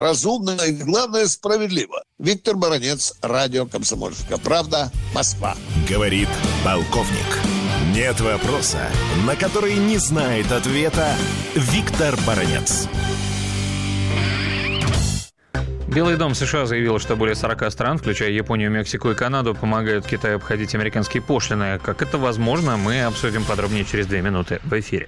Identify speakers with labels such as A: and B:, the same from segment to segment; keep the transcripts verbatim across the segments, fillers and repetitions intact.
A: разумно и, главное, справедливо. Виктор Баранец, радио «Комсомольская правда», Москва.
B: Говорит полковник. Нет вопроса, на который не знает ответа Виктор Баранец.
C: Белый дом США заявил, что более сорока стран, включая Японию, Мексику и Канаду, помогают Китаю обходить американские пошлины. Как это возможно, мы обсудим подробнее через две минуты в эфире.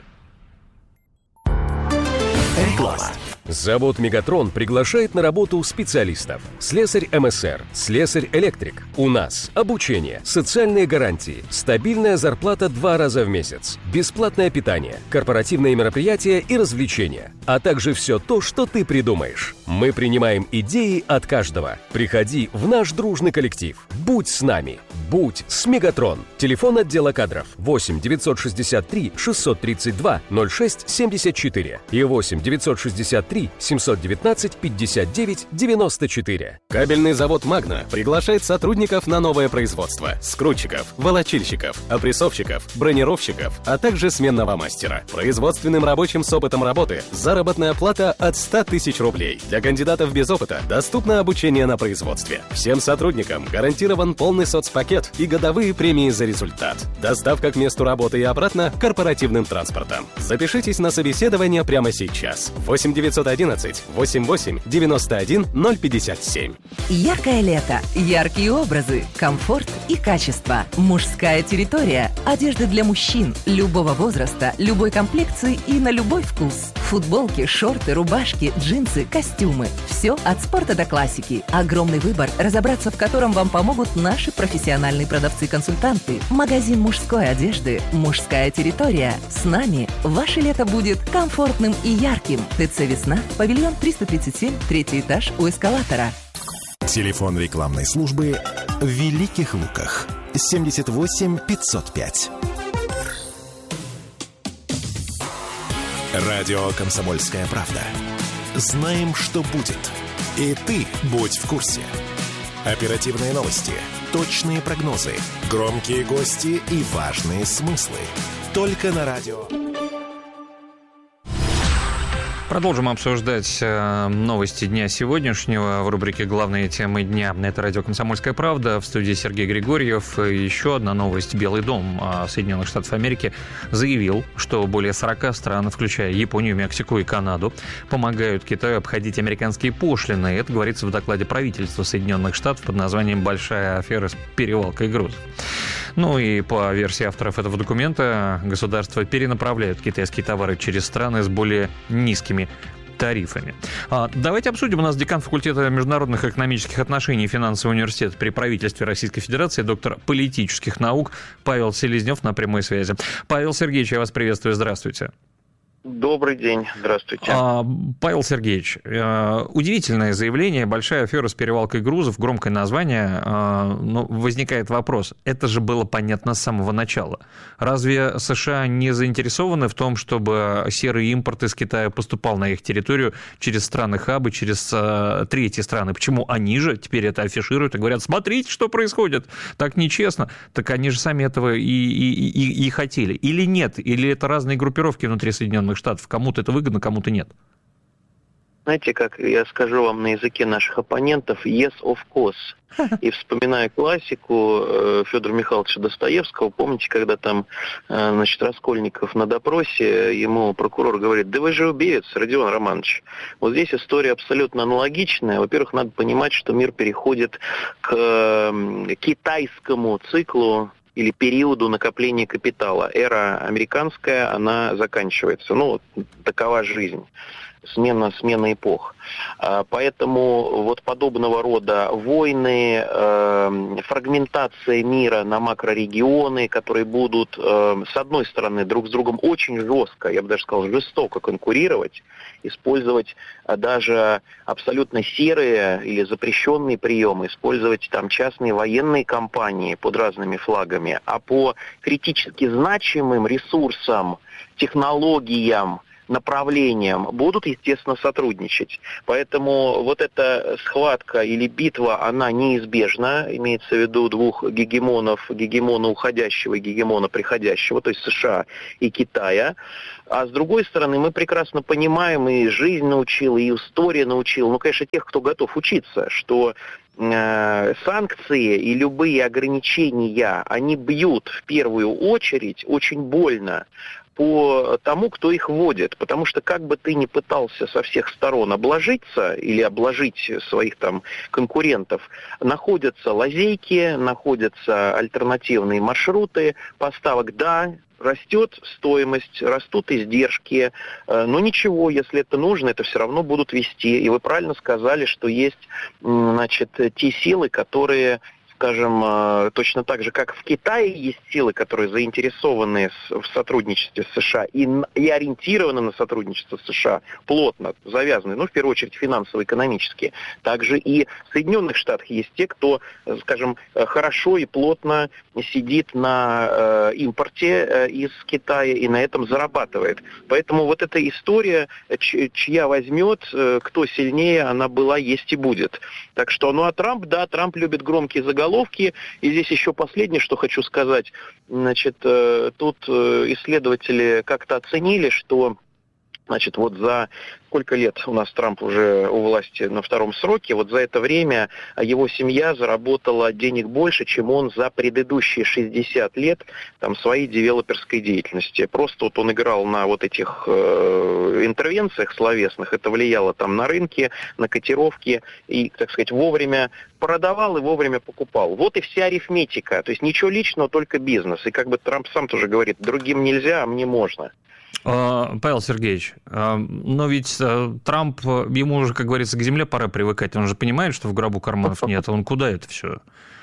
D: Реклама. Завод «Мегатрон» приглашает на работу специалистов. Слесарь эм эс эр, слесарь-электрик. У нас обучение, социальные гарантии, стабильная зарплата два раза в месяц, бесплатное питание, корпоративные мероприятия и развлечения, а также все то, что ты придумаешь. Мы принимаем идеи от каждого. Приходи в наш дружный коллектив. Будь с нами. Будь с «Мегатрон». Телефон отдела кадров восемь девятьсот шестьдесят три шестьсот тридцать два ноль шесть семьдесят четыре и восемь девятьсот шестьдесят три семьсот девятнадцать пятьдесят девять девяносто четыре.
E: Кабельный завод «Магна» приглашает сотрудников на новое производство: скрутчиков, волочильщиков, опрессовщиков, бронировщиков, а также сменного мастера. Производственным рабочим с опытом работы заработная плата от ста тысяч рублей. Для кандидатов без опыта доступно обучение на производстве. Всем сотрудникам гарантирован полный соцпакет и годовые премии за результат. Доставка к месту работы и обратно корпоративным транспортом. Запишитесь на собеседование прямо сейчас. восемь девятьсот одиннадцать восемьдесят восемь девяносто один ноль пятьдесят семь.
F: Яркое лето, яркие образы, комфорт и качество. Мужская территория. Одежда для мужчин любого возраста, любой комплекции и на любой вкус. Футболки, шорты, рубашки, джинсы, костюмы. Все от спорта до классики. Огромный выбор, разобраться в котором вам помогут наши профессиональные продавцы-консультанты. Магазин мужской одежды «Мужская территория». С нами ваше лето будет комфортным и ярким. ТЦ «Весна», павильон триста тридцать семь, третий этаж у эскалатора.
B: Телефон рекламной службы в Великих Луках. семьдесят восемь пятьсот пять. Радио «Комсомольская правда». Знаем, что будет. И ты будь в курсе. Оперативные новости, точные прогнозы, громкие гости и важные смыслы. Только на радио.
C: Продолжим обсуждать э, новости дня сегодняшнего в рубрике «Главные темы дня». Это радио «Комсомольская правда». В студии Сергей Григорьев. Еще одна новость. Белый дом э, Соединенных Штатов Америки заявил, что более сорока стран, включая Японию, Мексику и Канаду, помогают Китаю обходить американские пошлины. Это говорится в докладе правительства Соединенных Штатов под названием «Большая афера с перевалкой грузов». Ну и по версии авторов этого документа, государства перенаправляют китайские товары через страны с более низкими тарифами. А, давайте обсудим. У нас декан факультета международных экономических отношений и финансового университета при правительстве Российской Федерации, доктор политических наук Павел Селезнев на прямой связи. Павел Сергеевич, я вас приветствую. Здравствуйте.
G: Добрый день, здравствуйте.
C: А, Павел Сергеевич, удивительное заявление, большая афера с перевалкой грузов, громкое название, но возникает вопрос, это же было понятно с самого начала. Разве США не заинтересованы в том, чтобы серый импорт из Китая поступал на их территорию через страны-хабы, через третьи страны? Почему они же теперь это афишируют и говорят, смотрите, что происходит, так нечестно? Так они же сами этого и, и, и, и хотели. Или нет? Или это разные группировки внутри Соединенных Штатов. Кому-то это выгодно, кому-то нет.
G: Знаете, как я скажу вам на языке наших оппонентов, yes, of course. И вспоминая классику Федора Михайловича Достоевского, помните, когда там, значит, Раскольников на допросе, ему прокурор говорит, да вы же убивец, Родион Романович. Вот здесь история абсолютно аналогичная. Во-первых, надо понимать, что мир переходит к китайскому циклу или периоду накопления капитала. Эра американская, она заканчивается. Ну, такова жизнь. Смена, смена эпох. Поэтому вот подобного рода войны, фрагментация мира на макрорегионы, которые будут, с одной стороны, друг с другом очень жестко, я бы даже сказал, жестоко конкурировать, использовать даже абсолютно серые или запрещенные приемы, использовать там частные военные компании под разными флагами, а по критически значимым ресурсам, технологиям, направлениям будут, естественно, сотрудничать. Поэтому вот эта схватка или битва, она неизбежна, имеется в виду двух гегемонов, гегемона уходящего и гегемона приходящего, то есть США и Китая. А с другой стороны, мы прекрасно понимаем, и жизнь научила, и история научила, ну, конечно, тех, кто готов учиться, что э, санкции и любые ограничения, они бьют в первую очередь очень больно по тому, кто их вводит. Потому что как бы ты ни пытался со всех сторон обложиться или обложить своих там конкурентов, находятся лазейки, находятся альтернативные маршруты поставок, да, растет стоимость, растут издержки, но ничего, если это нужно, это все равно будут вести. И вы правильно сказали, что есть, значит, те силы, которые, скажем, точно так же, как в Китае есть силы, которые заинтересованы в сотрудничестве с США и, и ориентированы на сотрудничество с США, плотно завязаны, ну, в первую очередь, финансово-экономически. Также и в Соединенных Штатах есть те, кто, скажем, хорошо и плотно сидит на э, импорте э, из Китая и на этом зарабатывает. Поэтому вот эта история, ч- чья возьмет, э, кто сильнее, она была, есть и будет. Так что, ну, а Трамп, да, Трамп любит громкие заголовки. И здесь еще последнее, что хочу сказать. Значит, э, тут э, исследователи как-то оценили, что, значит, вот за сколько лет у нас Трамп уже у власти на втором сроке, вот за это время его семья заработала денег больше, чем он за предыдущие шестьдесят лет там, своей девелоперской деятельности. Просто вот он играл на вот этих э, интервенциях словесных, это влияло там на рынки, на котировки, и, так сказать, вовремя продавал и вовремя покупал. Вот и вся арифметика. То есть ничего личного, только бизнес. И как бы Трамп сам тоже говорит, другим нельзя, а мне можно.
C: Павел Сергеевич, но ведь Трамп, ему уже, как говорится, к земле пора привыкать. Он же понимает, что в гробу карманов нет. Он куда это все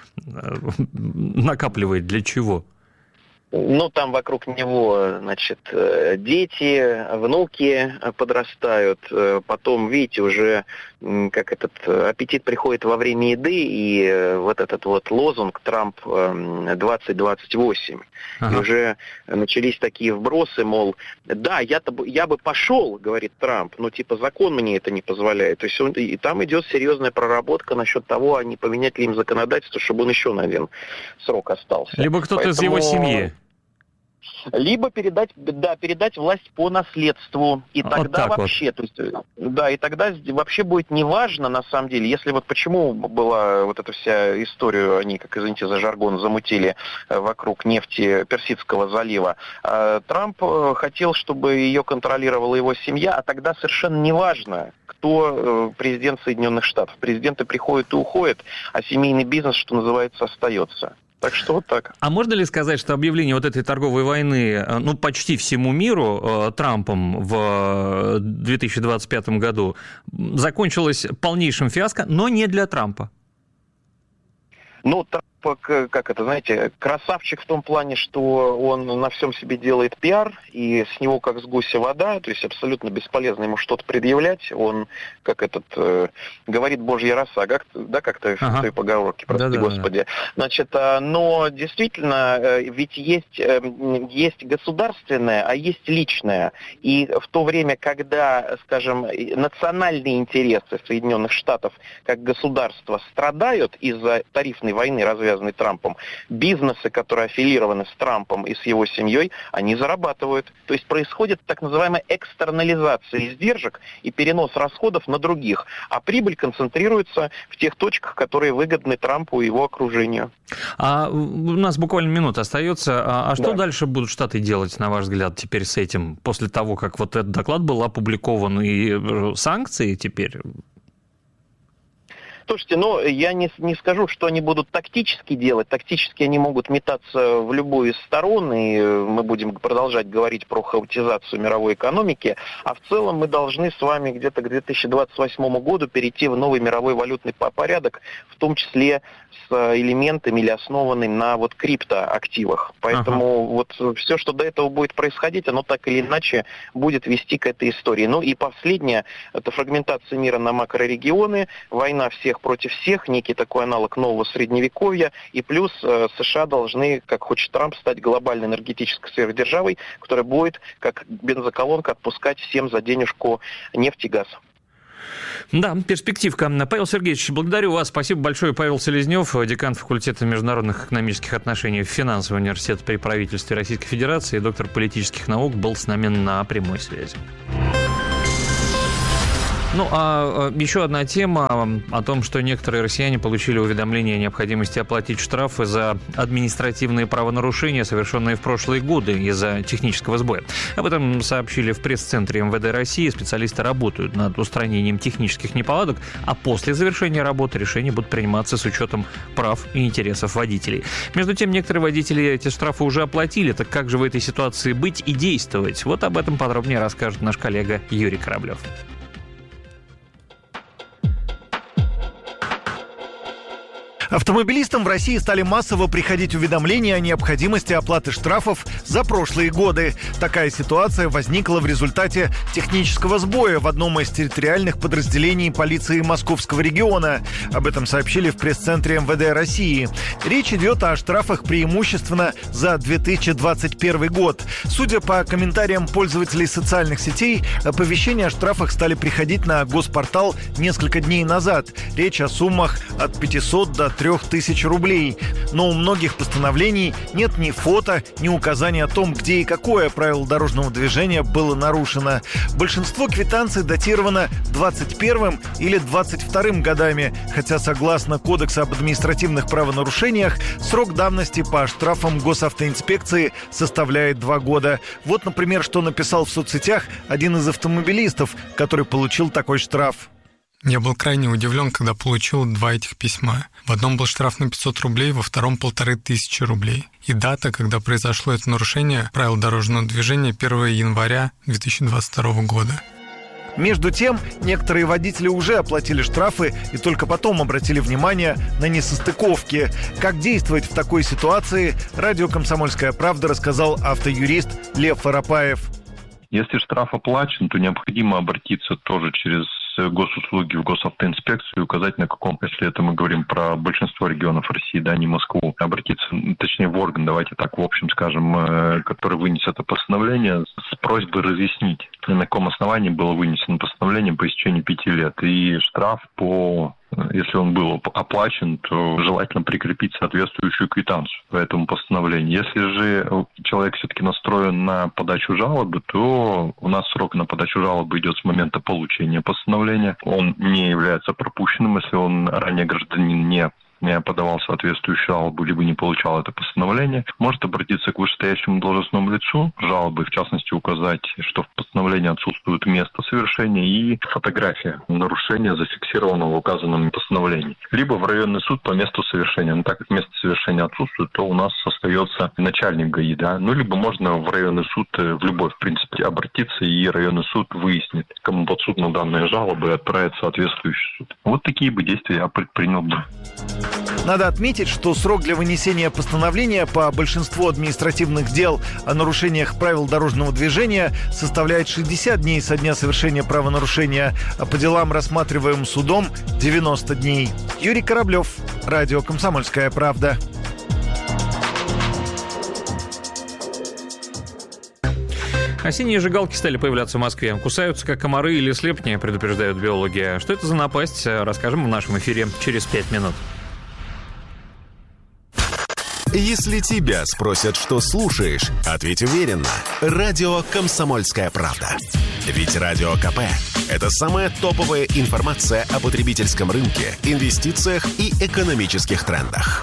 C: накапливает? Для чего?
G: Ну, там вокруг него, значит, дети, внуки подрастают. Потом, видите, уже как этот аппетит приходит во время еды, и вот этот вот лозунг «Трамп двадцать двадцать восемь». Ага. И уже начались такие вбросы, мол, да, я-то, я бы пошел, говорит Трамп, но типа закон мне это не позволяет. То есть он, и там идет серьезная проработка насчет того, а не поменять ли им законодательство, чтобы он еще на один срок остался.
C: Либо кто-то Поэтому... из его семьи.
G: Либо передать, да, передать власть по наследству. И вот тогда вообще, вот. то есть, да, и тогда вообще будет неважно, на самом деле, если вот почему была вот эта вся история, они, как извините за жаргон, замутили вокруг нефти Персидского залива. Трамп хотел, чтобы ее контролировала его семья, а тогда совершенно неважно, кто президент Соединенных Штатов. Президенты приходят и уходят, а семейный бизнес, что называется, остается. Так что вот так.
C: А можно ли сказать, что объявление вот этой торговой войны, ну, почти всему миру э, Трампом в две тысячи двадцать пятом году закончилось полнейшим фиаско, но не для Трампа?
G: Ну, Трамп, как это, знаете, красавчик в том плане, что он на всем себе делает пиар, и с него как с гуся вода, то есть абсолютно бесполезно ему что-то предъявлять. Он, как этот, э, говорит божья роса, как, да, как-то ага. в той поговорке, прости да, господи. Да, да. Значит, но действительно, ведь есть, есть государственное, а есть личное. И в то время, когда, скажем, национальные интересы Соединенных Штатов как государства страдают из-за тарифной войны, развязанной Трампом, бизнесы, которые аффилированы с Трампом и с его семьей, они зарабатывают. То есть происходит так называемая экстернализация издержек и перенос расходов на других, а прибыль концентрируется в тех точках, которые выгодны Трампу и его окружению.
C: А у нас буквально минута остается. А, а что
G: да.
C: дальше будут Штаты делать, на ваш взгляд, теперь с этим, после того, как вот этот доклад был опубликован, и санкции теперь...
G: Слушайте, ну, я не, не скажу, что они будут тактически делать. Тактически они могут метаться в любую из сторон, и мы будем продолжать говорить про хаотизацию мировой экономики. А в целом мы должны с вами где-то к две тысячи двадцать восьмому году перейти в новый мировой валютный порядок, в том числе с элементами или основанными на вот криптоактивах. Поэтому ага. вот все, что до этого будет происходить, оно так или иначе будет вести к этой истории. Ну и последнее, это фрагментация мира на макрорегионы, война всех всех против всех, некий такой аналог нового средневековья, и плюс э, США должны, как хочет Трамп, стать глобальной энергетической сверхдержавой, которая будет, как бензоколонка, отпускать всем за денежку нефть и газ.
C: Да, перспективка. Павел Сергеевич, благодарю вас. Спасибо большое. Павел Селезнев, декан факультета международных экономических отношений Финансового университета при правительстве Российской Федерации и доктор политических наук, был с нами на прямой связи. Ну, а еще одна тема о том, что некоторые россияне получили уведомление о необходимости оплатить штрафы за административные правонарушения, совершенные в прошлые годы из-за технического сбоя. Об этом сообщили в пресс-центре эм вэ дэ России. Специалисты работают над устранением технических неполадок, а после завершения работы решения будут приниматься с учетом прав и интересов водителей. Между тем, некоторые водители эти штрафы уже оплатили. Так как же в этой ситуации быть и действовать? Вот об этом подробнее расскажет наш коллега Юрий Кораблев.
H: Автомобилистам в России стали массово приходить уведомления о необходимости оплаты штрафов за прошлые годы. Такая ситуация возникла в результате технического сбоя в одном из территориальных подразделений полиции Московского региона. Об этом сообщили в пресс-центре эм вэ дэ России. Речь идет о штрафах преимущественно за две тысячи двадцать первый год. Судя по комментариям пользователей социальных сетей, оповещения о штрафах стали приходить на Госпортал несколько дней назад. Речь о суммах от пятисот до трех тысяч рублей. Но у многих постановлений нет ни фото, ни указания о том, где и какое правило дорожного движения было нарушено. Большинство квитанций датировано двадцать первым или двадцать вторым годами, хотя, согласно Кодексу об административных правонарушениях, срок давности по штрафам госавтоинспекции составляет два года. Вот, например, что написал в соцсетях один из автомобилистов, который получил такой штраф.
I: Я был крайне удивлен, когда получил два этих письма. В одном был штраф на пятьсот рублей, во втором полторы тысячи рублей. И дата, когда произошло это нарушение правил дорожного движения, первого января две тысячи двадцать второго года.
H: Между тем, некоторые водители уже оплатили штрафы и только потом обратили внимание на несостыковки. Как действовать в такой ситуации, радио «Комсомольская правда» рассказал автоюрист Лев Воропаев.
J: Если штраф оплачен, то необходимо обратиться тоже через госуслуги в госавтоинспекцию и указать, на каком, если это мы говорим про большинство регионов России, да, не Москву, обратиться, точнее, в орган, давайте так, в общем скажем, который вынес это постановление, с просьбой разъяснить, на каком основании было вынесено постановление по истечении пяти лет. И штраф по... Если он был оплачен, то желательно прикрепить соответствующую квитанцию по этому постановлению. Если же человек все-таки настроен на подачу жалобы, то у нас срок на подачу жалобы идет с момента получения постановления. Он не является пропущенным, если он ранее гражданин не не подавал соответствующую жалобу, либо не получал это постановление, может обратиться к вышестоящему должностному лицу, жалобы, в частности, указать, что в постановлении отсутствует место совершения и фотография нарушения, зафиксированного в указанном постановлении. Либо в районный суд по месту совершения. Но так как место совершения отсутствует, то у нас остается начальник ГАИ, да. Ну, либо можно в районный суд, в любой, в принципе, обратиться, и районный суд выяснит, кому подсудны данные жалобы, и отправит в соответствующий суд. Вот такие бы действия я предпринял бы.
H: Надо отметить, что срок для вынесения постановления по большинству административных дел о нарушениях правил дорожного движения составляет шестьдесят дней со дня совершения правонарушения, а по делам, рассматриваемым судом, девяносто дней. Юрий Кораблев, радио «Комсомольская правда».
C: Осенние жигалки стали появляться в Москве. Кусаются, как комары или слепни, предупреждают биологи. Что это за напасть, расскажем в нашем эфире через пять минут.
B: Если тебя спросят, что слушаешь, ответь уверенно. Радио «Комсомольская правда». Ведь Радио КП – это самая топовая информация о потребительском рынке, инвестициях и экономических трендах.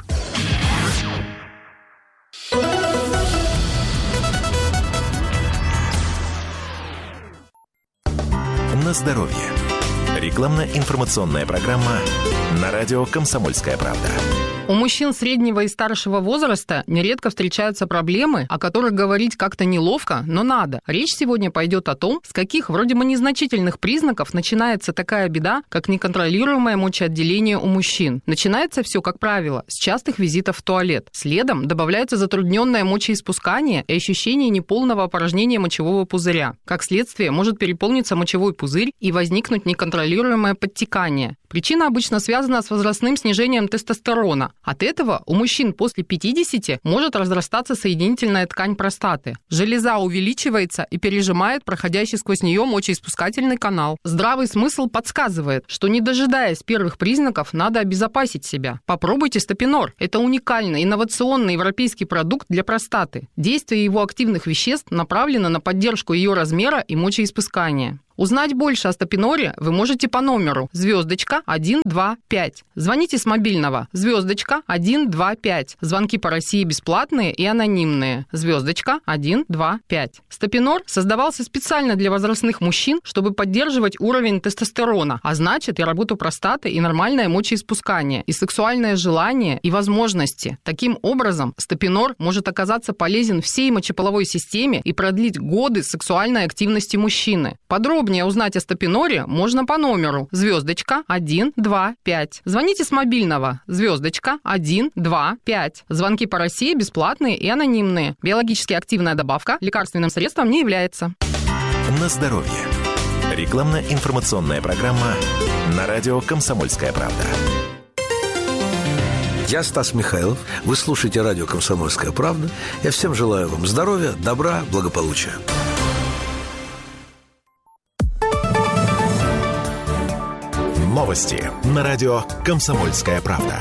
B: На здоровье. Рекламно-информационная программа на радио «Комсомольская правда».
K: У мужчин среднего и старшего возраста нередко встречаются проблемы, о которых говорить как-то неловко, но надо. Речь сегодня пойдет о том, с каких вроде бы незначительных признаков начинается такая беда, как неконтролируемое мочеотделение у мужчин. Начинается все, как правило, с частых визитов в туалет. Следом добавляется затрудненное мочеиспускание и ощущение неполного опорожнения мочевого пузыря. Как следствие, может переполниться мочевой пузырь и возникнуть неконтролируемое подтекание. Причина обычно связана с возрастным снижением тестостерона. От этого у мужчин после пятидесяти может разрастаться соединительная ткань простаты. Железа увеличивается и пережимает проходящий сквозь нее мочеиспускательный канал. Здравый смысл подсказывает, что не дожидаясь первых признаков, надо обезопасить себя. Попробуйте Стопинор. Это уникальный инновационный европейский продукт для простаты. Действие его активных веществ направлено на поддержку ее размера и мочеиспускания. Узнать больше о Стопиноре вы можете по номеру звездочка один два пять. Звоните с мобильного звездочка один два пять. Звонки по России бесплатные и анонимные. Звездочка один два пять. Стопинор создавался специально для возрастных мужчин, чтобы поддерживать уровень тестостерона, а значит и работу простаты, и нормальное мочеиспускание, и сексуальное желание, и возможности. Таким образом, Стопинор может оказаться полезен всей мочеполовой системе и продлить годы сексуальной активности мужчины. Подробнее узнать о Стопиноре можно по номеру звездочка один два пять. Звоните с мобильного звездочка один два пять. Звонки по России бесплатные и анонимные. Биологически активная добавка лекарственным средством не является.
B: На здоровье. Рекламно-информационная программа на радио «Комсомольская правда».
L: Я Стас Михайлов. Вы слушаете радио «Комсомольская правда». Я всем желаю вам здоровья, добра, благополучия.
B: Новости на радио «Комсомольская правда».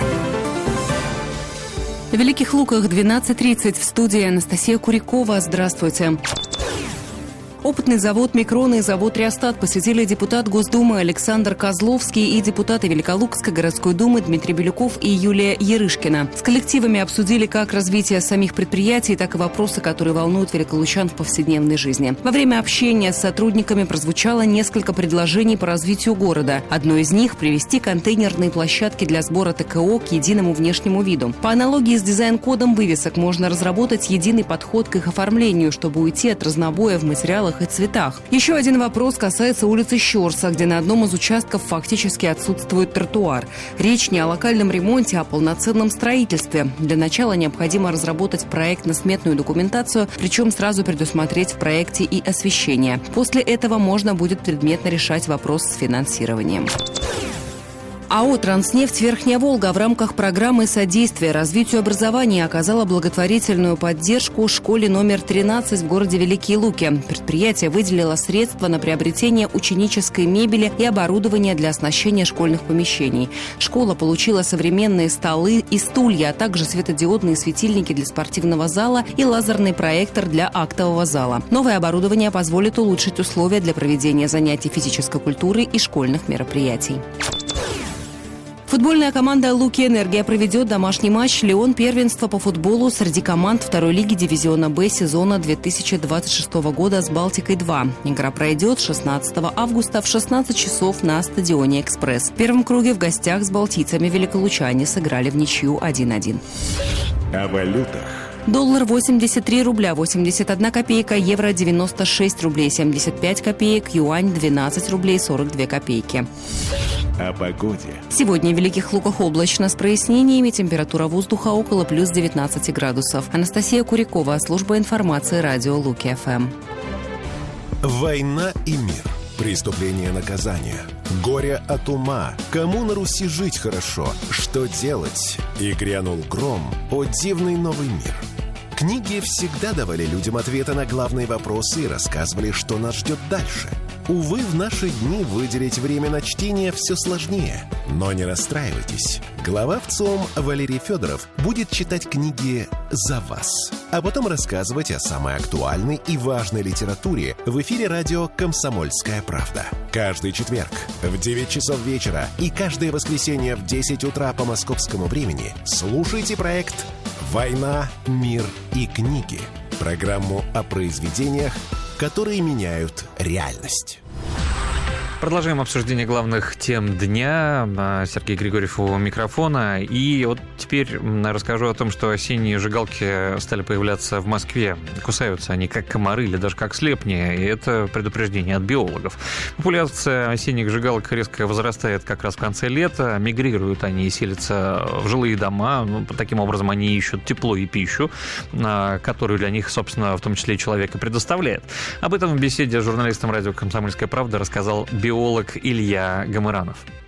M: В Великих Луках двенадцать тридцать. В студии Анастасия Курякова. Здравствуйте. Опытный завод «Микрон» и завод «Реостат» посетили депутат Госдумы Александр Козловский и депутаты Великолукской городской думы Дмитрий Белюков и Юлия Ярышкина. С коллективами обсудили как развитие самих предприятий, так и вопросы, которые волнуют великолучан в повседневной жизни. Во время общения с сотрудниками прозвучало несколько предложений по развитию города. Одно из них – привести контейнерные площадки для сбора ТКО к единому внешнему виду. По аналогии с дизайн-кодом вывесок можно разработать единый подход к их оформлению, чтобы уйти от разнобоя в материалах и цветах. Еще один вопрос касается улицы Щорса, где на одном из участков фактически отсутствует тротуар. Речь не о локальном ремонте, а о полноценном строительстве. Для начала необходимо разработать проектно-сметную документацию, причем сразу предусмотреть в проекте и освещение. После этого можно будет предметно решать вопрос с финансированием. АО «Транснефть Верхняя Волга» в рамках программы содействия развитию образования оказала благотворительную поддержку школе номер тринадцать в городе Великие Луки. Предприятие выделило средства на приобретение ученической мебели и оборудования для оснащения школьных помещений. Школа получила современные столы и стулья, а также светодиодные светильники для спортивного зала и лазерный проектор для актового зала. Новое оборудование позволит улучшить условия для проведения занятий физической культуры и школьных мероприятий. Футбольная команда «Луки Энергия» проведет домашний матч «Леон» первенства по футболу среди команд второй лиги дивизиона «Б» сезона две тысячи двадцать шестого года с «Балтикой-два». Игра пройдет шестнадцатого августа в шестнадцать часов на стадионе «Экспресс». В первом круге в гостях с балтийцами великолучане сыграли в ничью один один.
B: О валютах.
M: Доллар восемьдесят три рубля восемьдесят одна копейка, евро девяносто шесть рублей семьдесят пять копеек, юань двенадцать рублей сорок две копейки.
B: О погоде.
M: Сегодня в Великих Луках облачно с прояснениями, температура воздуха около плюс девятнадцати градусов. Анастасия Курякова, служба информации, радио Луки-ФМ.
B: Война и мир. Преступление, наказание. Горе от ума. Кому на Руси жить хорошо? Что делать? И грянул гром. О дивный новый мир. Книги всегда давали людям ответы на главные вопросы и рассказывали, что нас ждет дальше. Увы, в наши дни выделить время на чтение все сложнее. Но не расстраивайтесь. Глава ВЦИОМ Валерий Федоров будет читать книги за вас, а потом рассказывать о самой актуальной и важной литературе в эфире радио «Комсомольская правда». Каждый четверг в девять часов вечера и каждое воскресенье в десять утра по московскому времени слушайте проект «Война, мир и книги». Программу о произведениях, которые меняют реальность.
C: Продолжаем обсуждение главных тем дня. Сергей Григорьев у микрофона. И вот теперь расскажу о том, что осенние жигалки стали появляться в Москве. Кусаются они как комары или даже как слепни. И это предупреждение от биологов. Популяция осенних жигалок резко возрастает как раз в конце лета. Мигрируют они и селятся в жилые дома. Ну, таким образом, они ищут тепло и пищу, которую для них, собственно, в том числе и человек и предоставляет. Об этом в беседе с журналистом радио «Комсомольская правда» рассказал биолог Илья Гамыранов.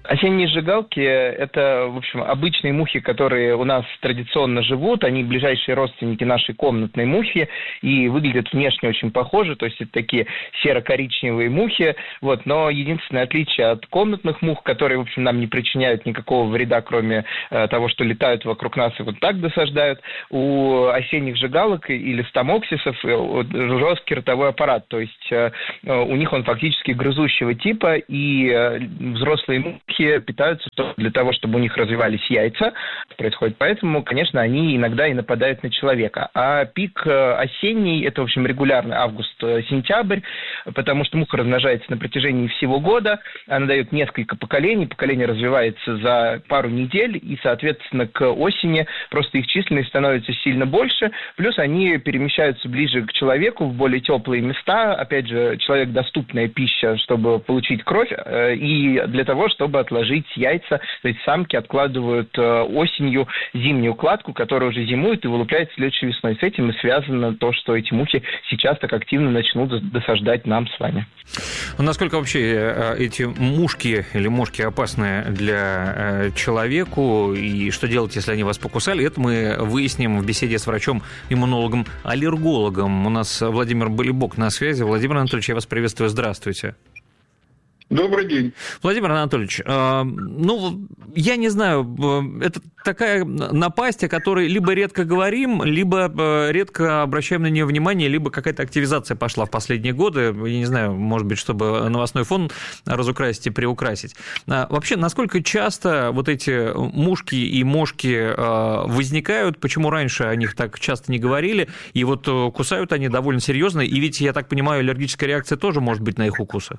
N: Осенние жигалки – это, в общем, обычные мухи, которые у нас традиционно живут. Они ближайшие родственники нашей комнатной мухи и выглядят внешне очень похожи. То есть это такие серо-коричневые мухи. Вот. Но единственное отличие от комнатных мух, которые, в общем, нам не причиняют никакого вреда, кроме э, того, что летают вокруг нас и вот так досаждают, у осенних жигалок или стамоксисов жесткий ротовой аппарат. То есть э, у них он фактически грызущего типа, и э, взрослые мухи питаются для того, чтобы у них развивались яйца. Происходит поэтому, конечно, они иногда и нападают на человека. А пик осенний, это, в общем, регулярный август-сентябрь, потому что муха размножается на протяжении всего года, она дает несколько поколений, поколение развивается за пару недель, и, соответственно, к осени просто их численность становится сильно больше, плюс они перемещаются ближе к человеку, в более теплые места, опять же, человек доступная пища, чтобы получить кровь, и для того, чтобы отложить яйца, то есть самки откладывают э, осенью зимнюю кладку, которая уже зимует и вылупляет следующей весной. С этим и связано то, что эти мухи сейчас так активно начнут досаждать нам с вами.
C: Насколько вообще эти мушки или мошки опасны для человеку, и что делать, если они вас покусали, это мы выясним в беседе с врачом-иммунологом-аллергологом. У нас Владимир Болибок на связи. Владимир Анатольевич, я вас приветствую. Здравствуйте.
O: Добрый день.
C: Владимир Анатольевич, э, ну, я не знаю, это такая напасть, о которой либо редко говорим, либо э, редко обращаем на нее внимание, либо какая-то активизация пошла в последние годы, я не знаю, может быть, чтобы новостной фон разукрасить и приукрасить. А вообще, насколько часто вот эти мушки и мошки э, возникают, почему раньше о них так часто не говорили, и вот э, кусают они довольно серьезно, и ведь, я так понимаю, аллергическая реакция тоже может быть на их укусы?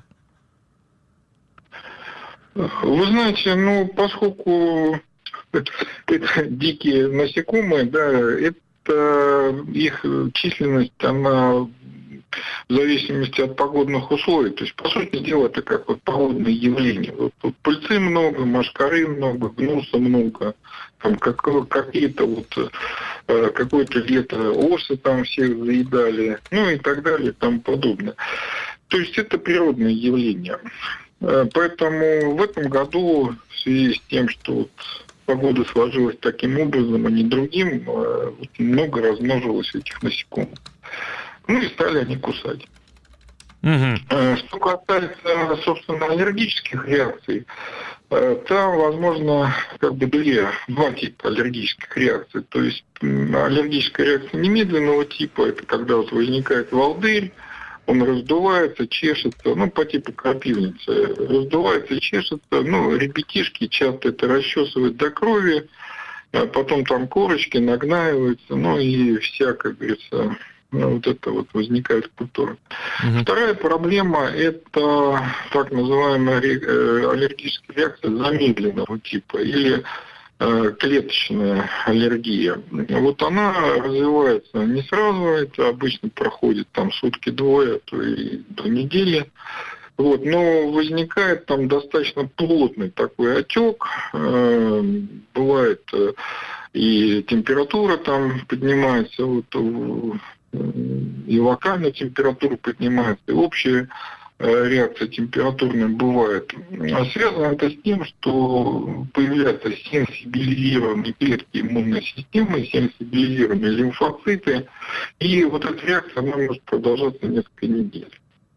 O: Вы знаете, ну, поскольку это, это дикие насекомые, да, это их численность, она в зависимости от погодных условий. То есть, по сути дела, это как вот погодные явления. Вот, вот пыльцы много, мошкары много, гнуса много, там как, какие-то вот какое-то лето осы там всех заедали, ну и так далее и тому подобное. То есть это природное явление. Поэтому в этом году, в связи с тем, что вот погода сложилась таким образом, а не другим, вот много размножилось этих насекомых. Ну и стали они кусать. Mm-hmm. Что касается, собственно, аллергических реакций, там, возможно, как бы две, два типа аллергических реакций. То есть аллергическая реакция немедленного типа, это когда вот возникает волдырь, он раздувается, чешется, ну, по типу крапивницы, раздувается, чешется, ну, ребятишки часто это расчесывают до крови, а потом там корочки нагнаиваются, ну, и вся, как говорится, ну, вот это вот возникает культура. Mm-hmm. Вторая проблема – это так называемая аллергическая реакция замедленного типа, или клеточная аллергия. Вот она развивается не сразу, это обычно проходит там сутки-двое, то и до недели. Вот, но возникает там достаточно плотный такой отек, э, бывает э, и температура там поднимается, вот, э, и локальная температура поднимается, и общая реакция температурная бывает. А связано это с тем, что появляются сенсибилизированные клетки иммунной системы, сенсибилизированные лимфоциты, и вот эта реакция, она может продолжаться несколько недель.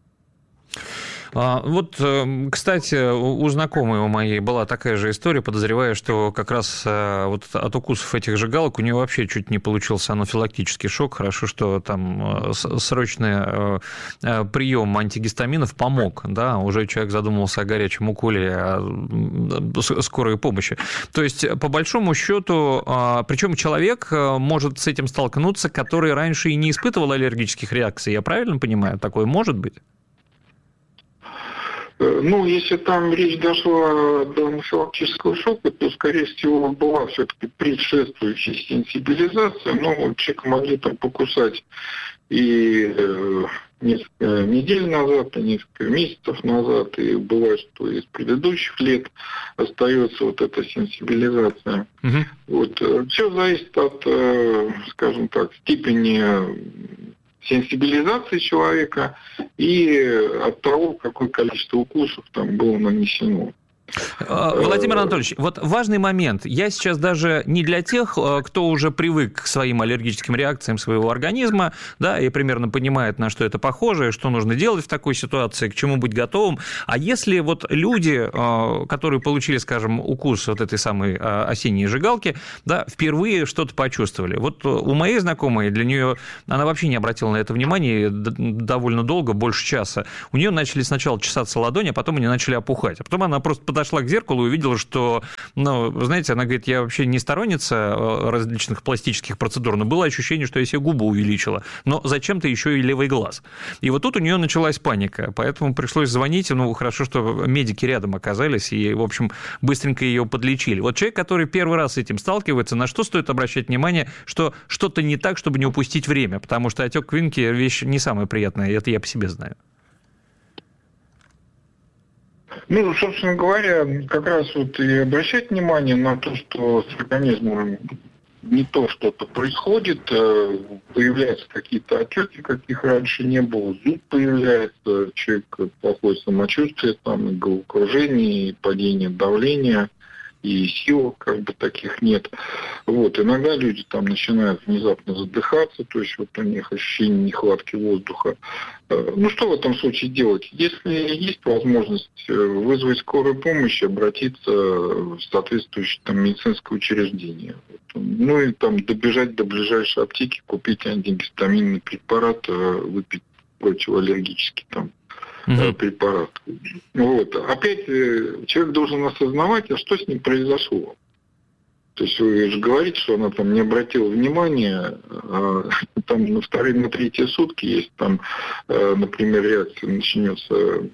C: Вот, кстати, у знакомой у моей была такая же история, подозреваю, что как раз вот от укусов этих жигалок у нее вообще чуть не получился анафилактический шок. Хорошо, что там срочный прием антигистаминов помог, да, уже человек задумывался о горячем уколе, о скорой помощи. То есть, по большому счету, причем человек может с этим столкнуться, который раньше и не испытывал аллергических реакций. Я правильно понимаю, такое может быть?
O: Ну, если там речь дошла до анафилактического шока, то, скорее всего, была все-таки предшествующая сенсибилизация. Но человека могли там покусать и несколько недель назад, и несколько месяцев назад. И бывает, что из предыдущих лет остается вот эта сенсибилизация. Uh-huh. Вот. Все зависит от, скажем так, степени сенсибилизации человека и от того, какое количество укусов там было нанесено.
C: Владимир Анатольевич, вот важный момент. Я сейчас даже не для тех, кто уже привык к своим аллергическим реакциям своего организма, да, и примерно понимает, на что это похоже, что нужно делать в такой ситуации, к чему быть готовым. А если вот люди, которые получили, скажем, укус вот этой самой осенней жигалки, да, впервые что-то почувствовали. Вот у моей знакомой, для нее, она вообще не обратила на это внимания довольно долго, больше часа. У нее начали сначала чесаться ладони, а потом они начали опухать. А потом она просто подошла к зеркалу и увидела, что, ну, знаете, она говорит, я вообще не сторонница различных пластических процедур, но было ощущение, что я себе губу увеличила, но зачем-то еще и левый глаз. И вот тут у нее началась паника, поэтому пришлось звонить, ну, хорошо, что медики рядом оказались и, в общем, быстренько ее подлечили. Вот человек, который первый раз с этим сталкивается, на что стоит обращать внимание, что что-то не так, чтобы не упустить время, потому что отек квинки – вещь не самая приятная, это я по себе знаю.
O: Ну, собственно говоря, как раз вот и обращать внимание на то, что с организмом не то что-то происходит, появляются какие-то отеки, каких раньше не было, зуд появляется, человек плохое самочувствие, там и головокружение, и падение давления, и сил как бы таких нет. Вот, иногда люди там начинают внезапно задыхаться, то есть вот у них ощущение нехватки воздуха. Ну, что в этом случае делать? Если есть возможность вызвать скорую помощь, обратиться в соответствующее там медицинское учреждение. Ну, и там добежать до ближайшей аптеки, купить антигистаминный препарат, выпить противоаллергический там Uh-huh. препарат. Вот. Опять человек должен осознавать, а что с ним произошло. То есть вы же говорите, что она там не обратила внимания, а там на вторые, на третьи сутки, если там, например, реакция начнется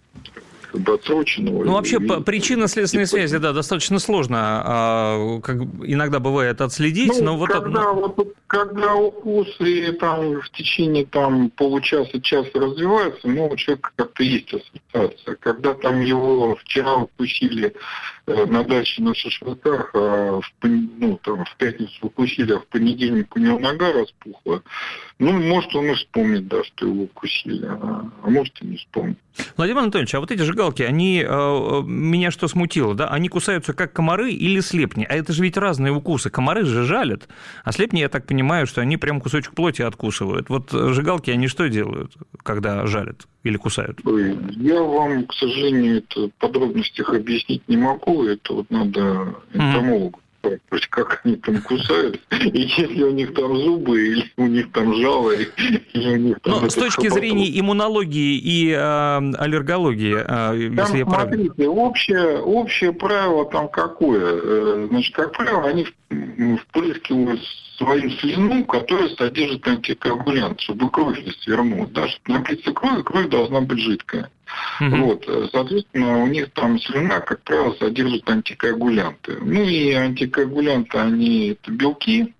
O: как бы отсроченного.
C: Ну, вообще,
O: и,
C: причинно-следственной
O: и,
C: связи, да, достаточно сложно, а, как иногда бывает отследить, ну, но вот...
O: Когда, вот, когда укусы там в течение там получаса-часа развиваются, ну, у человека как-то есть ассоциация. Когда там его вчера укусили э, на даче на шашлыках, а в, ну, там, в пятницу укусили, а в понедельник у него нога распухла, ну, может, он и вспомнит, да, что его укусили, а, а может, и не вспомнит.
C: Владимир Анатольевич, а вот эти жигалки, они, э, меня что смутило, да, они кусаются как комары или слепни? А это же ведь разные укусы. Комары же жалят, а слепни, я так понимаю, что они прям кусочек плоти откусывают. Вот жигалки, они что делают, когда жалят или кусают?
O: Я вам, к сожалению, это в подробностях объяснить не могу. Это вот надо энтомологу. Mm-hmm. Как они там кусают, и если у них там зубы, или у них там жало, или у них там...
C: Но с точки хапоток. Зрения иммунологии и э, аллергологии, э,
O: там,
C: если я
O: смотрите,
C: правильно...
O: общее, общее правило там какое? Значит, как правило, они впрыскивают свою слюну, которая содержит антикоагулянт, чтобы кровь не свернулась. Да, чтобы напиться крови, кровь должна быть жидкая. Mm-hmm. Вот, соответственно, у них там слюна, как правило, содержит антикоагулянты. Ну и антикоагулянты, они это белки.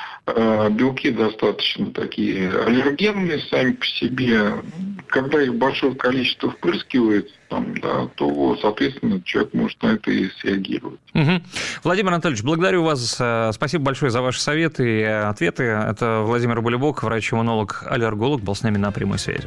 O: Белки достаточно такие аллергенные сами по себе. Когда их большое количество впрыскивается, там, да, то, соответственно, человек может на это и среагировать.
C: Угу. Владимир Анатольевич, благодарю вас. Спасибо большое за ваши советы и ответы. Это Владимир Булебок, врач-иммунолог, аллерголог, был с нами на прямой связи.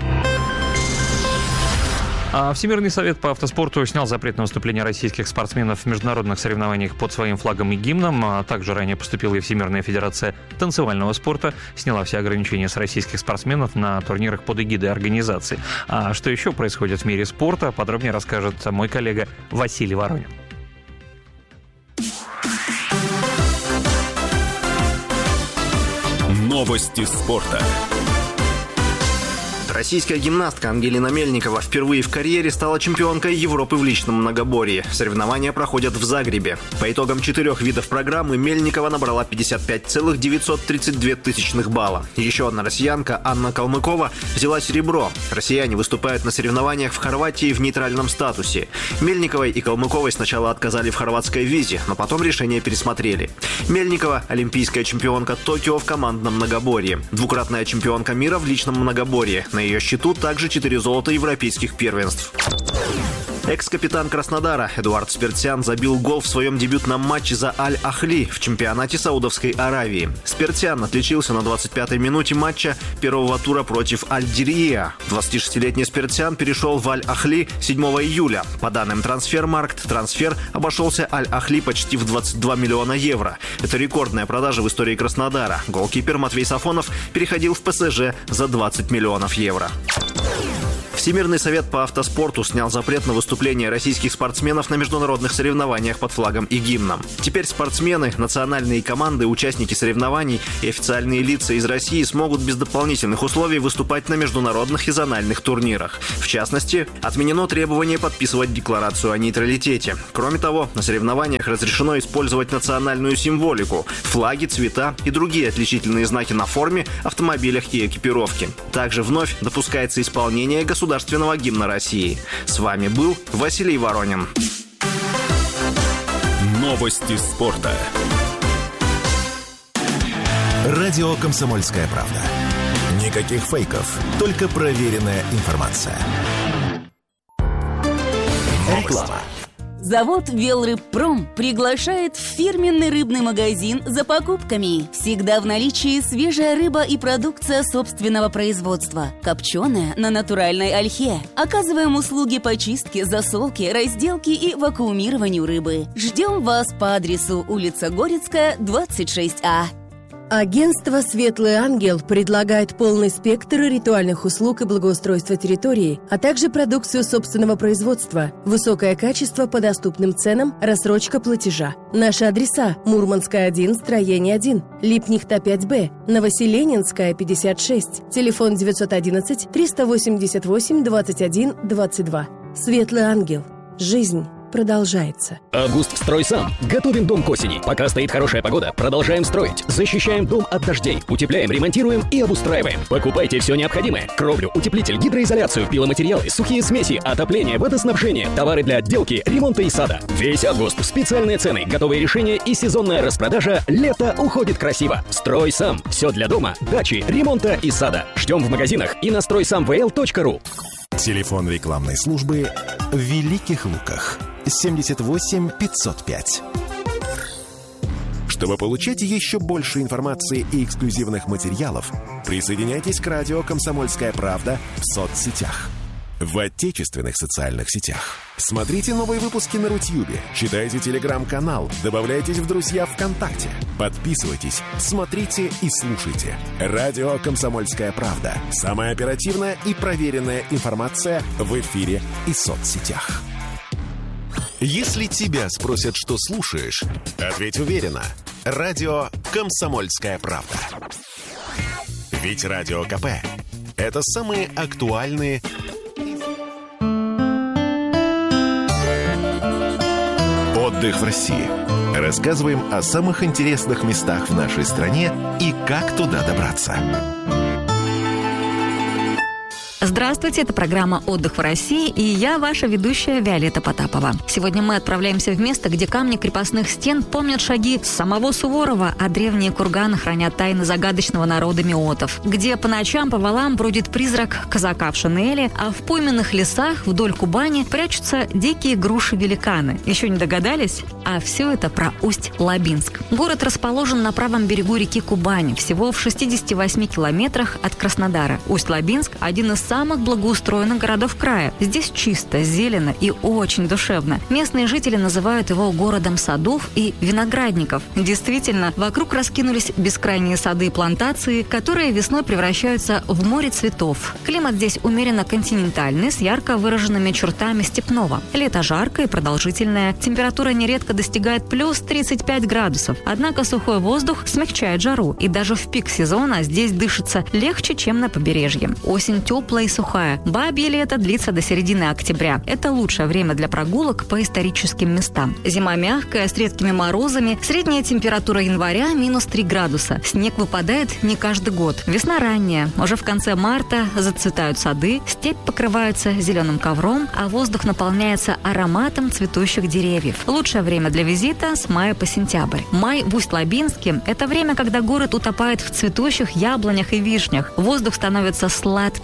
C: Всемирный совет по автоспорту снял запрет на выступление российских спортсменов в международных соревнованиях под своим флагом и гимном. Также ранее поступила и Всемирная федерация танцевального спорта, сняла все ограничения с российских спортсменов на турнирах под эгидой организации. А что еще происходит в мире спорта, подробнее расскажет мой коллега Василий Воронин.
P: Новости спорта.
Q: Российская гимнастка Ангелина Мельникова впервые в карьере стала чемпионкой Европы в личном многоборье. Соревнования проходят в Загребе. По итогам четырех видов программы Мельникова набрала пятьдесят пять целых девятьсот тридцать две тысячных балла. Еще одна россиянка, Анна Калмыкова, взяла серебро. Россияне выступают на соревнованиях в Хорватии в нейтральном статусе. Мельниковой и Калмыковой сначала отказали в хорватской визе, но потом решение пересмотрели. Мельникова – олимпийская чемпионка Токио в командном многоборье. Двукратная чемпионка мира в личном многоборье. На ее счету также четыре золота европейских первенств. Экс-капитан Краснодара Эдуард Спиртсян забил гол в своем дебютном матче за Аль-Ахли в чемпионате Саудовской Аравии. Спиртсян отличился на двадцать пятой минуте матча первого тура против Аль-Дирия. двадцатишестилетний Спиртсян перешел в Аль-Ахли седьмого июля. По данным Трансфермаркт, трансфер обошелся Аль-Ахли почти в двадцать два миллиона евро. Это рекордная продажа в истории Краснодара. Голкипер Матвей Сафонов переходил в ПСЖ за двадцать миллионов евро. Всемирный совет по автоспорту снял запрет на выступление российских спортсменов на международных соревнованиях под флагом и гимном. Теперь спортсмены, национальные команды, участники соревнований и официальные лица из России смогут без дополнительных условий выступать на международных и зональных турнирах. В частности, отменено требование подписывать декларацию о нейтралитете. Кроме того, на соревнованиях разрешено использовать национальную символику, флаги, цвета и другие отличительные знаки на форме, автомобилях и экипировке. Также вновь допускается исполнение государственного государственного гимна России. С вами был Василий Воронин.
B: Новости спорта. Радио «Комсомольская правда». Никаких фейков, только проверенная информация. Реклама.
P: Завод «Велрыбпром» приглашает в фирменный рыбный магазин за покупками. Всегда в наличии свежая рыба и продукция собственного производства. Копченая на натуральной ольхе. Оказываем услуги по чистке, засолке, разделке и вакуумированию рыбы. Ждем вас по адресу улица Горецкая, двадцать шесть А.
R: Агентство «Светлый ангел» предлагает полный спектр ритуальных услуг и благоустройства территории, а также продукцию собственного производства, высокое качество по доступным ценам, рассрочка платежа. Наши адреса: Мурманская, один, строение один, Липнихта, пять Б, Новоселенинская, пятьдесят шесть, телефон девятьсот одиннадцать триста восемьдесят восемь двадцать один двадцать два. «Светлый ангел». Жизнь продолжается.
E: Август «Стройсам». Готовим дом к осени. Пока стоит хорошая погода, продолжаем строить. Защищаем дом от дождей. Утепляем, ремонтируем и обустраиваем. Покупайте все необходимое. Кровлю, утеплитель, гидроизоляцию, пиломатериалы, сухие смеси, отопление, водоснабжение, товары для отделки, ремонта и сада. Весь август. Специальные цены, готовые решения и сезонная распродажа. Лето уходит красиво. «Стройсам». Все для дома, дачи, ремонта и сада. Ждем в магазинах и на стройсам вэ эл точка ру.
B: Телефон рекламной службы в Великих Луках. семьдесят восемь пятьсот пять. Чтобы получать еще больше информации и эксклюзивных материалов, присоединяйтесь к радио «Комсомольская правда» в соцсетях. В отечественных социальных сетях. Смотрите новые выпуски на Рутьюбе, читайте телеграм-канал, добавляйтесь в друзья ВКонтакте, подписывайтесь, смотрите и слушайте. Радио «Комсомольская правда». Самая оперативная и проверенная информация в эфире и соцсетях. Если тебя спросят, что слушаешь, ответь уверенно. Радио «Комсомольская правда». Ведь Радио КП – это самые актуальные... Отдых в России. Рассказываем о самых интересных местах в нашей стране и как туда добраться.
S: Здравствуйте, это программа «Отдых в России» и я, ваша ведущая Виолетта Потапова. Сегодня мы отправляемся в место, где камни крепостных стен помнят шаги самого Суворова, а древние курганы хранят тайны загадочного народа меотов, где по ночам по валам бродит призрак казака в шинели, а в пойменных лесах вдоль Кубани прячутся дикие груши-великаны. Еще не догадались? А все это про Усть-Лабинск. Город расположен на правом берегу реки Кубани, всего в шестидесяти восьми километрах от Краснодара. Усть-Лабинск – один из самых благоустроенных городов края. Здесь чисто, зелено и очень душевно. Местные жители называют его городом садов и виноградников. Действительно, вокруг раскинулись бескрайние сады и плантации, которые весной превращаются в море цветов. Климат здесь умеренно континентальный, с ярко выраженными чертами степного. Лето жаркое и продолжительное. Температура нередко достигает плюс тридцать пять градусов. Однако сухой воздух смягчает жару. И даже в пик сезона здесь дышится легче, чем на побережье. Осень теплая и сухая. Бабье лето длится до середины октября. Это лучшее время для прогулок по историческим местам. Зима мягкая, с редкими морозами. Средняя температура января – минус три градуса. Снег выпадает не каждый год. Весна ранняя. Уже в конце марта зацветают сады, степь покрывается зеленым ковром, а воздух наполняется ароматом цветущих деревьев. Лучшее время для визита – с мая по сентябрь. Май в Усть-Лабинске – это время, когда город утопает в цветущих яблонях и вишнях. Воздух становится сладким и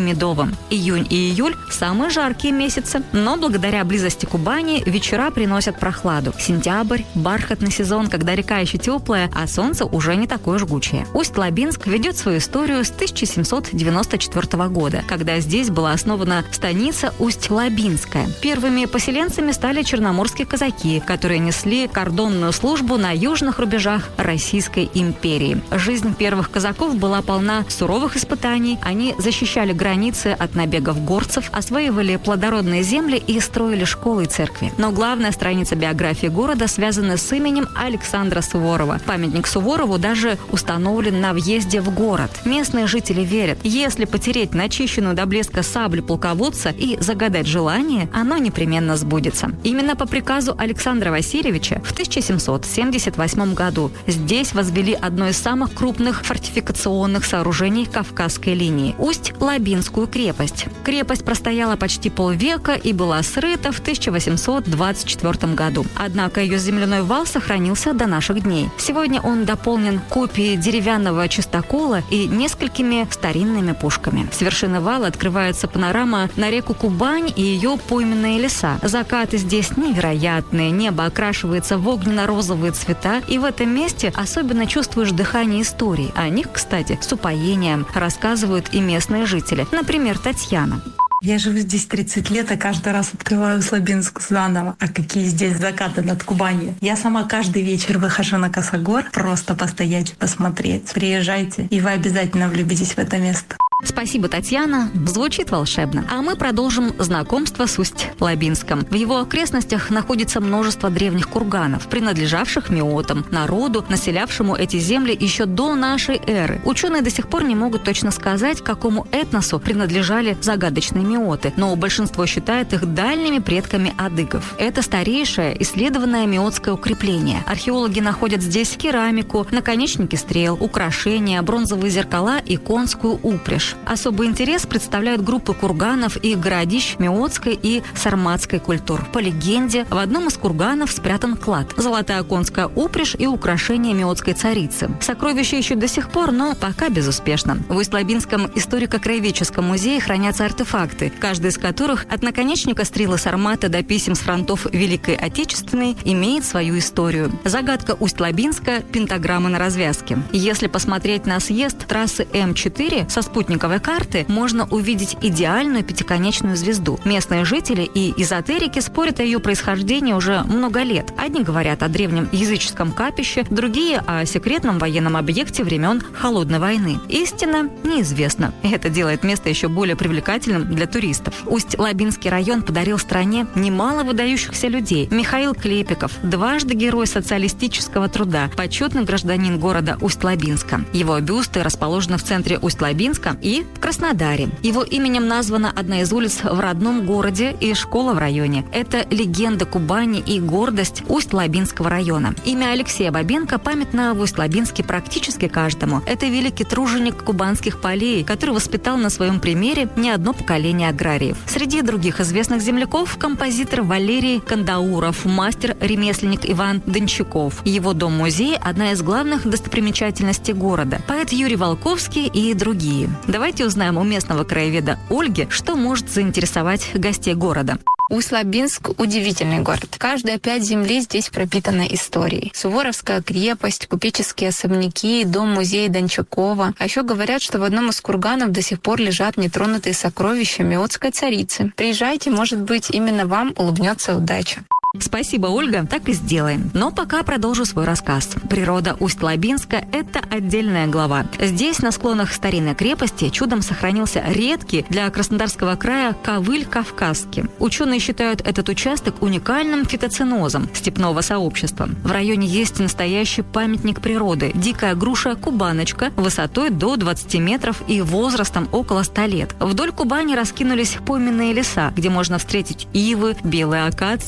S: Медовым. Июнь и июль – самые жаркие месяцы, но благодаря близости Кубани вечера приносят прохладу. Сентябрь – бархатный сезон, когда река еще теплая, а солнце уже не такое жгучее. Усть-Лабинск ведет свою историю с тысяча семьсот девяносто четвёртого года, когда здесь была основана станица Усть-Лабинская. Первыми поселенцами стали черноморские казаки, которые несли кордонную службу на южных рубежах Российской империи. Жизнь первых казаков была полна суровых испытаний. Они защищали границы от набегов горцев, осваивали плодородные земли и строили школы и церкви. Но главная страница биографии города связана с именем Александра Суворова. Памятник Суворову даже установлен на въезде в город. Местные жители верят, если потереть начищенную до блеска саблю полководца и загадать желание, оно непременно сбудется. Именно по приказу Александра Васильевича в тысяча семьсот семьдесят восьмом году здесь возвели одно из самых крупных фортификационных сооружений Кавказской линии – Усть-Лабинскую крепость. Крепость простояла почти полвека и была срыта в тысяча восемьсот двадцать четвёртом году. Однако ее земляной вал сохранился до наших дней. Сегодня он дополнен копией деревянного чистокола и несколькими старинными пушками. С вершины вала открывается панорама на реку Кубань и ее пойменные леса. Закаты здесь невероятные, небо окрашивается в огненно-розовые цвета, и в этом месте особенно чувствуешь дыхание истории. О них, кстати, с упоением рассказывают и местные жители. Например, Татьяна.
T: Я живу здесь тридцать лет, и каждый раз открываю Слабинск заново. А какие здесь закаты над Кубанью. Я сама каждый вечер выхожу на Косогор, просто постоять, посмотреть. Приезжайте, и вы обязательно влюбитесь в это место.
S: Спасибо, Татьяна. Звучит волшебно. А мы продолжим знакомство с Усть-Лабинском. В его окрестностях находится множество древних курганов, принадлежавших меотам, народу, населявшему эти земли еще до нашей эры. Ученые до сих пор не могут точно сказать, какому этносу принадлежали загадочные меоты, но большинство считает их дальними предками адыгов. Это старейшее исследованное меотское укрепление. Археологи находят здесь керамику, наконечники стрел, украшения, бронзовые зеркала и конскую упряжь. Особый интерес представляют группы курганов и городищ меотской и сарматской культур. По легенде, в одном из курганов спрятан клад, золотая конская упряжь и украшения меотской царицы. Сокровища ищут до сих пор, но пока безуспешно. В Усть-Лабинском историко-краеведческом музее хранятся артефакты, каждый из которых от наконечника стрелы сармата до писем с фронтов Великой Отечественной имеет свою историю. Загадка Усть-Лабинска – пентаграмма на развязке. Если посмотреть на съезд трассы эм четыре со спутника карты, можно увидеть идеальную пятиконечную звезду. Местные жители и эзотерики спорят о ее происхождении уже много лет. Одни говорят о древнем языческом капище, другие о секретном военном объекте времен Холодной войны. Истина неизвестна. Это делает место еще более привлекательным для туристов. Усть-Лабинский район подарил стране немало выдающихся людей. Михаил Клепиков, дважды герой социалистического труда, почетный гражданин города Усть-Лабинска. Его бюсты расположены в центре Усть-Лабинска и в Краснодаре. Его именем названа одна из улиц в родном городе и школа в районе. Это легенда Кубани и гордость Усть-Лабинского района. Имя Алексея Бабенко памятно в Усть-Лабинске практически каждому. Это великий труженик кубанских полей, который воспитал на своем примере не одно поколение аграриев. Среди других известных земляков – композитор Валерий Кандауров, мастер-ремесленник Иван Дончаков. Его дом-музей – одна из главных достопримечательностей города. Поэт Юрий Волковский и другие. Давайте узнаем у местного краеведа Ольги, что может заинтересовать гостей города.
U: Усть-Лабинск – удивительный город. Каждая пять земли здесь пропитана историей. Суворовская крепость, купеческие особняки, дом-музей Дончакова. А еще говорят, что в одном из курганов до сих пор лежат нетронутые сокровища меотской царицы. Приезжайте, может быть, именно вам улыбнется удача.
S: Спасибо, Ольга, так и сделаем. Но пока продолжу свой рассказ. Природа Усть-Лабинска – это отдельная глава. Здесь, на склонах старинной крепости, чудом сохранился редкий для Краснодарского края ковыль кавказский. Ученые считают этот участок уникальным фитоценозом степного сообщества. В районе есть настоящий памятник природы – дикая груша Кубаночка высотой до двадцати метров и возрастом около ста лет. Вдоль Кубани раскинулись пойменные леса, где можно встретить ивы, белые акации, дикие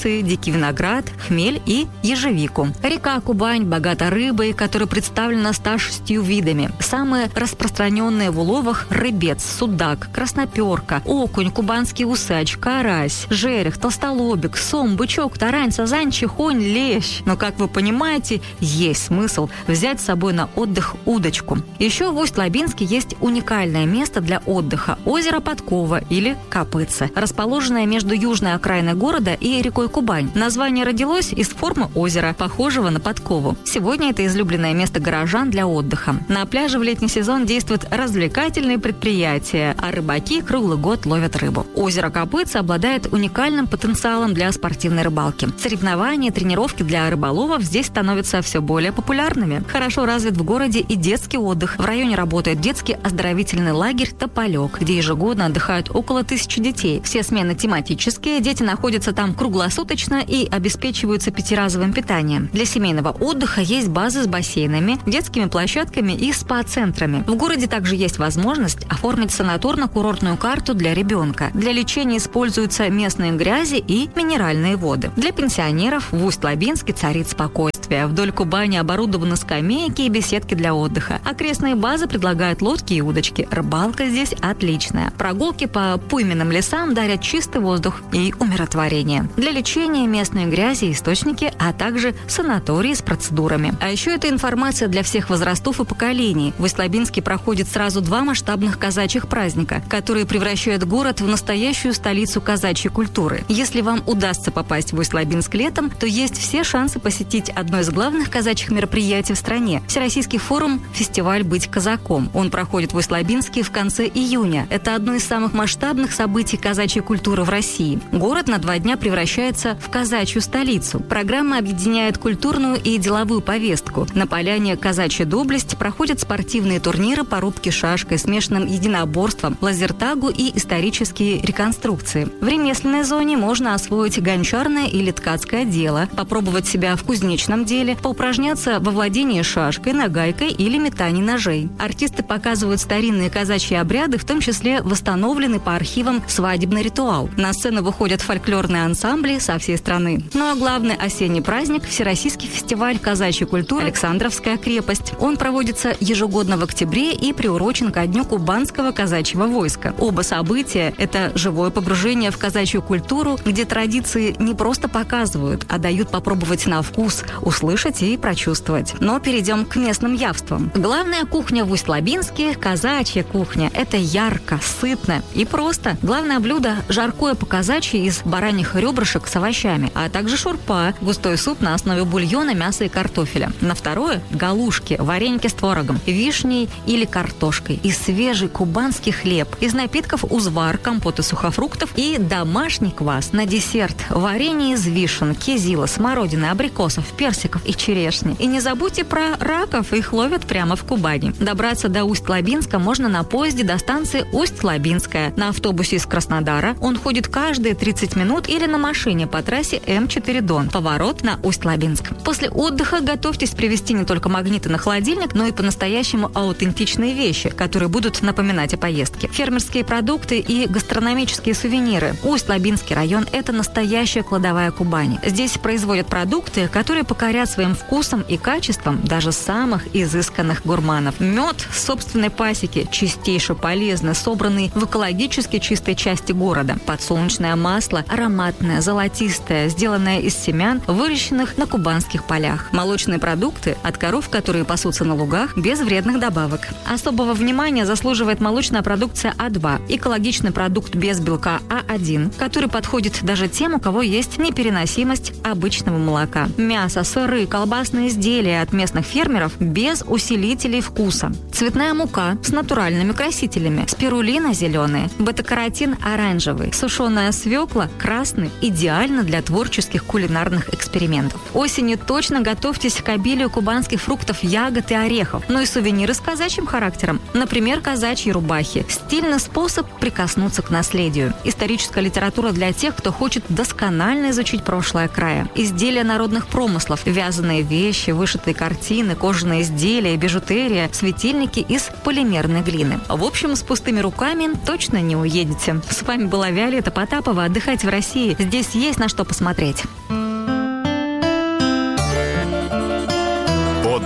S: дикий виноград, хмель и ежевику. Река Кубань богата рыбой, которая представлена ста шестью видами. Самые распространенные в уловах – рыбец, судак, красноперка, окунь, кубанский усач, карась, жерех, толстолобик, сом, бычок, тарань, сазань, чехонь, лещ. Но, как вы понимаете, есть смысл взять с собой на отдых удочку. Еще в Усть-Лабинске есть уникальное место для отдыха – озеро Подкова или Копытце, расположенное между южной окраиной города и рекой Кубань. Название родилось из формы озера, похожего на подкову. Сегодня это излюбленное место горожан для отдыха. На пляже в летний сезон действуют развлекательные предприятия, а рыбаки круглый год ловят рыбу. Озеро Копытце обладает уникальным потенциалом для спортивной рыбалки. Соревнования, тренировки для рыболовов здесь становятся все более популярными. Хорошо развит в городе и детский отдых. В районе работает детский оздоровительный лагерь «Тополек», где ежегодно отдыхают около тысячи детей. Все смены тематические, дети находятся там круглосуточно и обеспечиваются пятиразовым питанием. Для семейного отдыха есть базы с бассейнами, детскими площадками и спа-центрами. В городе также есть возможность оформить санаторно-курортную карту для ребенка. Для лечения используются местные грязи и минеральные воды. Для пенсионеров в Усть-Лабинске царит спокойствие. Вдоль Кубани оборудованы скамейки и беседки для отдыха. Окрестные базы предлагают лодки и удочки. Рыбалка здесь отличная. Прогулки по пойменным лесам дарят чистый воздух и умиротворение. Для лечения местные грязи и источники, а также санатории с процедурами. А еще это информация для всех возрастов и поколений. В Усть-Лабинске проходит сразу два масштабных казачьих праздника, которые превращают город в настоящую столицу казачьей культуры. Если вам удастся попасть в Усть-Лабинск летом, то есть все шансы посетить одно из главных казачьих мероприятий в стране – Всероссийский форум «Фестиваль «Быть казаком». Он проходит в Усть-Лабинске в конце июня. Это одно из самых масштабных событий казачьей культуры в России. Город на два дня превращается в казачью столицу. Программа объединяет культурную и деловую повестку. На поляне «Казачья доблесть» проходят спортивные турниры по рубке шашкой, смешанным единоборством, лазертагу и исторические реконструкции. В ремесленной зоне можно освоить гончарное или ткацкое дело, попробовать себя в кузнечном деле, поупражняться во владении шашкой, нагайкой или метании ножей. Артисты показывают старинные казачьи обряды, в том числе восстановленный по архивам свадебный ритуал. На сцену выходят фольклорные ансамбли со всей страны. Ну а главный осенний праздник – Всероссийский фестиваль казачьей культуры «Александровская крепость». Он проводится ежегодно в октябре и приурочен ко дню Кубанского казачьего войска. Оба события – это живое погружение в казачью культуру, где традиции не просто показывают, а дают попробовать на вкус, услышать и прочувствовать. Но перейдем к местным явствам. Главная кухня в Усть-Лабинске – казачья кухня. Это ярко, сытно и просто. Главное блюдо – жаркое по-казачьи из бараньих ребрышек с овощами, а также шурпа – густой суп на основе бульона, мяса и картофеля. На второе – галушки, вареники с творогом, вишней или картошкой и свежий кубанский хлеб. Из напитков узвар, компот из сухофруктов и домашний квас. На десерт – варенье из вишен, кизила, смородины, абрикосов, персиков и черешни. И не забудьте про раков, их ловят прямо в Кубани. Добраться до Усть-Лабинска можно на поезде до станции Усть-Лабинская, на автобусе из Краснодара. Он ходит каждые тридцать минут или на машине по трассе эм четыре Дон. Поворот на Усть-Лабинск. После отдыха готовьтесь привезти не только магниты на холодильник, но и по-настоящему аутентичные вещи, которые будут напоминать о поездке. Фермерские продукты и гастрономические сувениры. Усть-Лабинский район – это настоящая кладовая Кубани. Здесь производят продукты, которые покорят своим вкусом и качеством даже самых изысканных гурманов. Мед с собственной пасеки, чистейше полезный, собранный в экологически чистой части города. Подсолнечное масло ароматное, золотистое, сделанное из семян, выращенных на кубанских полях. Молочные продукты от коров, которые пасутся на лугах, без вредных добавок. Особого внимания заслуживает молочная продукция А два, экологичный продукт без белка А один, который подходит даже тем, у кого есть непереносимость обычного молока. Мясо, сыры, колбасные изделия от местных фермеров без усилителей вкуса. Цветная мука с натуральными красителями. Спирулина зеленая, бета-каротин оранжевый, сушеная свекла красный, идеально для творческих кулинарных экспериментов. Осенью точно готовьтесь к обилию кубанских фруктов, ягод и орехов. Ну и сувениры с казачьим характером. Например, казачьи рубахи. Стильный способ прикоснуться к наследию. Историческая литература для тех, кто хочет досконально изучить прошлое края. Изделия народных промыслов, вязаные вещи, вышитые картины, кожаные изделия, бижутерия, светильники из полимерной глины. В общем, с пустыми руками точно не уедете. С вами была Виолетта Потапова. Отдыхайте в России. Здесь есть на что посмотреть.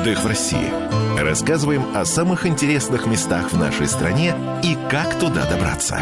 B: Отдых в России. Рассказываем о самых интересных местах в нашей стране и как туда добраться.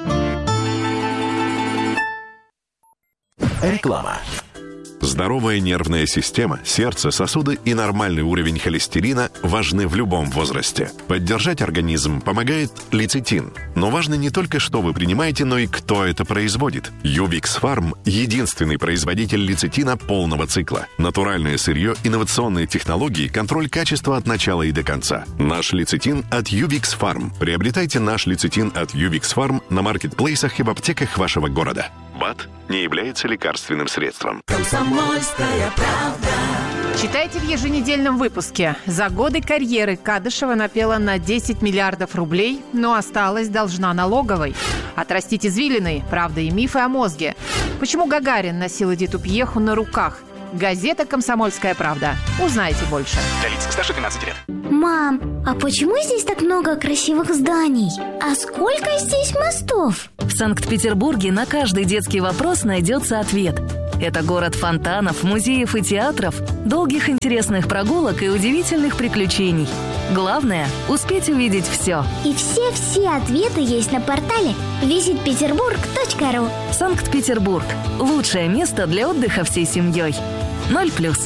B: Реклама.
A: Здоровая нервная система, сердце, сосуды и нормальный уровень холестерина важны в любом возрасте. Поддержать организм помогает лецитин. Но важно не только, что вы принимаете, но и кто это производит. Ювикс Фарм – единственный производитель лецитина полного цикла. Натуральное сырье, инновационные технологии, контроль качества от начала и до конца. Наш лецитин от Ювикс Фарм. Приобретайте наш лецитин от Ювикс Фарм на маркетплейсах и в аптеках вашего города. БАД не является лекарственным средством.
V: Комсомольская правда. Читайте в еженедельном выпуске. За годы карьеры Кадышева напела на десять миллиардов рублей, но осталась должна налоговой. Отрастить извилины, правда и мифы о мозге. Почему Гагарин носил Эдиту Пьеху на руках? Газета «Комсомольская правда». Узнайте больше.
W: Для лиц старше двенадцати лет.
X: Мам, а почему здесь так много красивых зданий? А сколько здесь мостов?
F: В Санкт-Петербурге на каждый детский вопрос найдется ответ. Это город фонтанов, музеев и театров, долгих интересных прогулок и удивительных приключений. Главное – успеть увидеть все.
X: И все-все ответы есть на портале визит петербург точка ру.
F: Санкт-Петербург – лучшее место для отдыха всей семьей. Ноль плюс.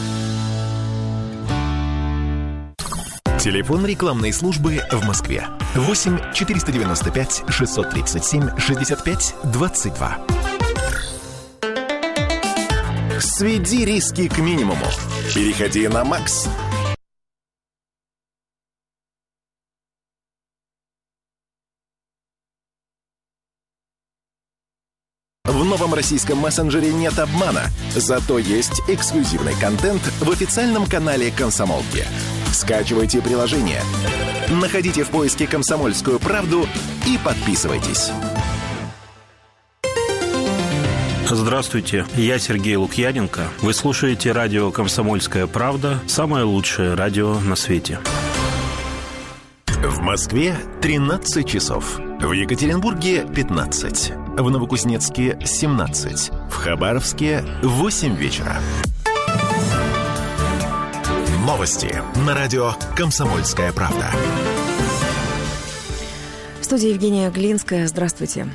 B: Телефон рекламной службы в Москве. восемь четыреста девяносто пять шестьсот тридцать семь шестьдесят пять двадцать два. Сведи риски к минимуму. Переходи на Макс. В новом российском мессенджере нет обмана, зато есть эксклюзивный контент в официальном канале «Комсомолки». Скачивайте приложение, находите в поиске «Комсомольскую правду» и подписывайтесь.
Y: Здравствуйте, я Сергей Лукьяненко. Вы слушаете радио «Комсомольская правда», самое лучшее радио на свете.
B: В Москве тринадцать часов, в Екатеринбурге пятнадцать, в Новокузнецке семнадцать, в Хабаровске восемь вечера. Новости на радио «Комсомольская правда».
Z: В студии Евгения Глинская. Здравствуйте.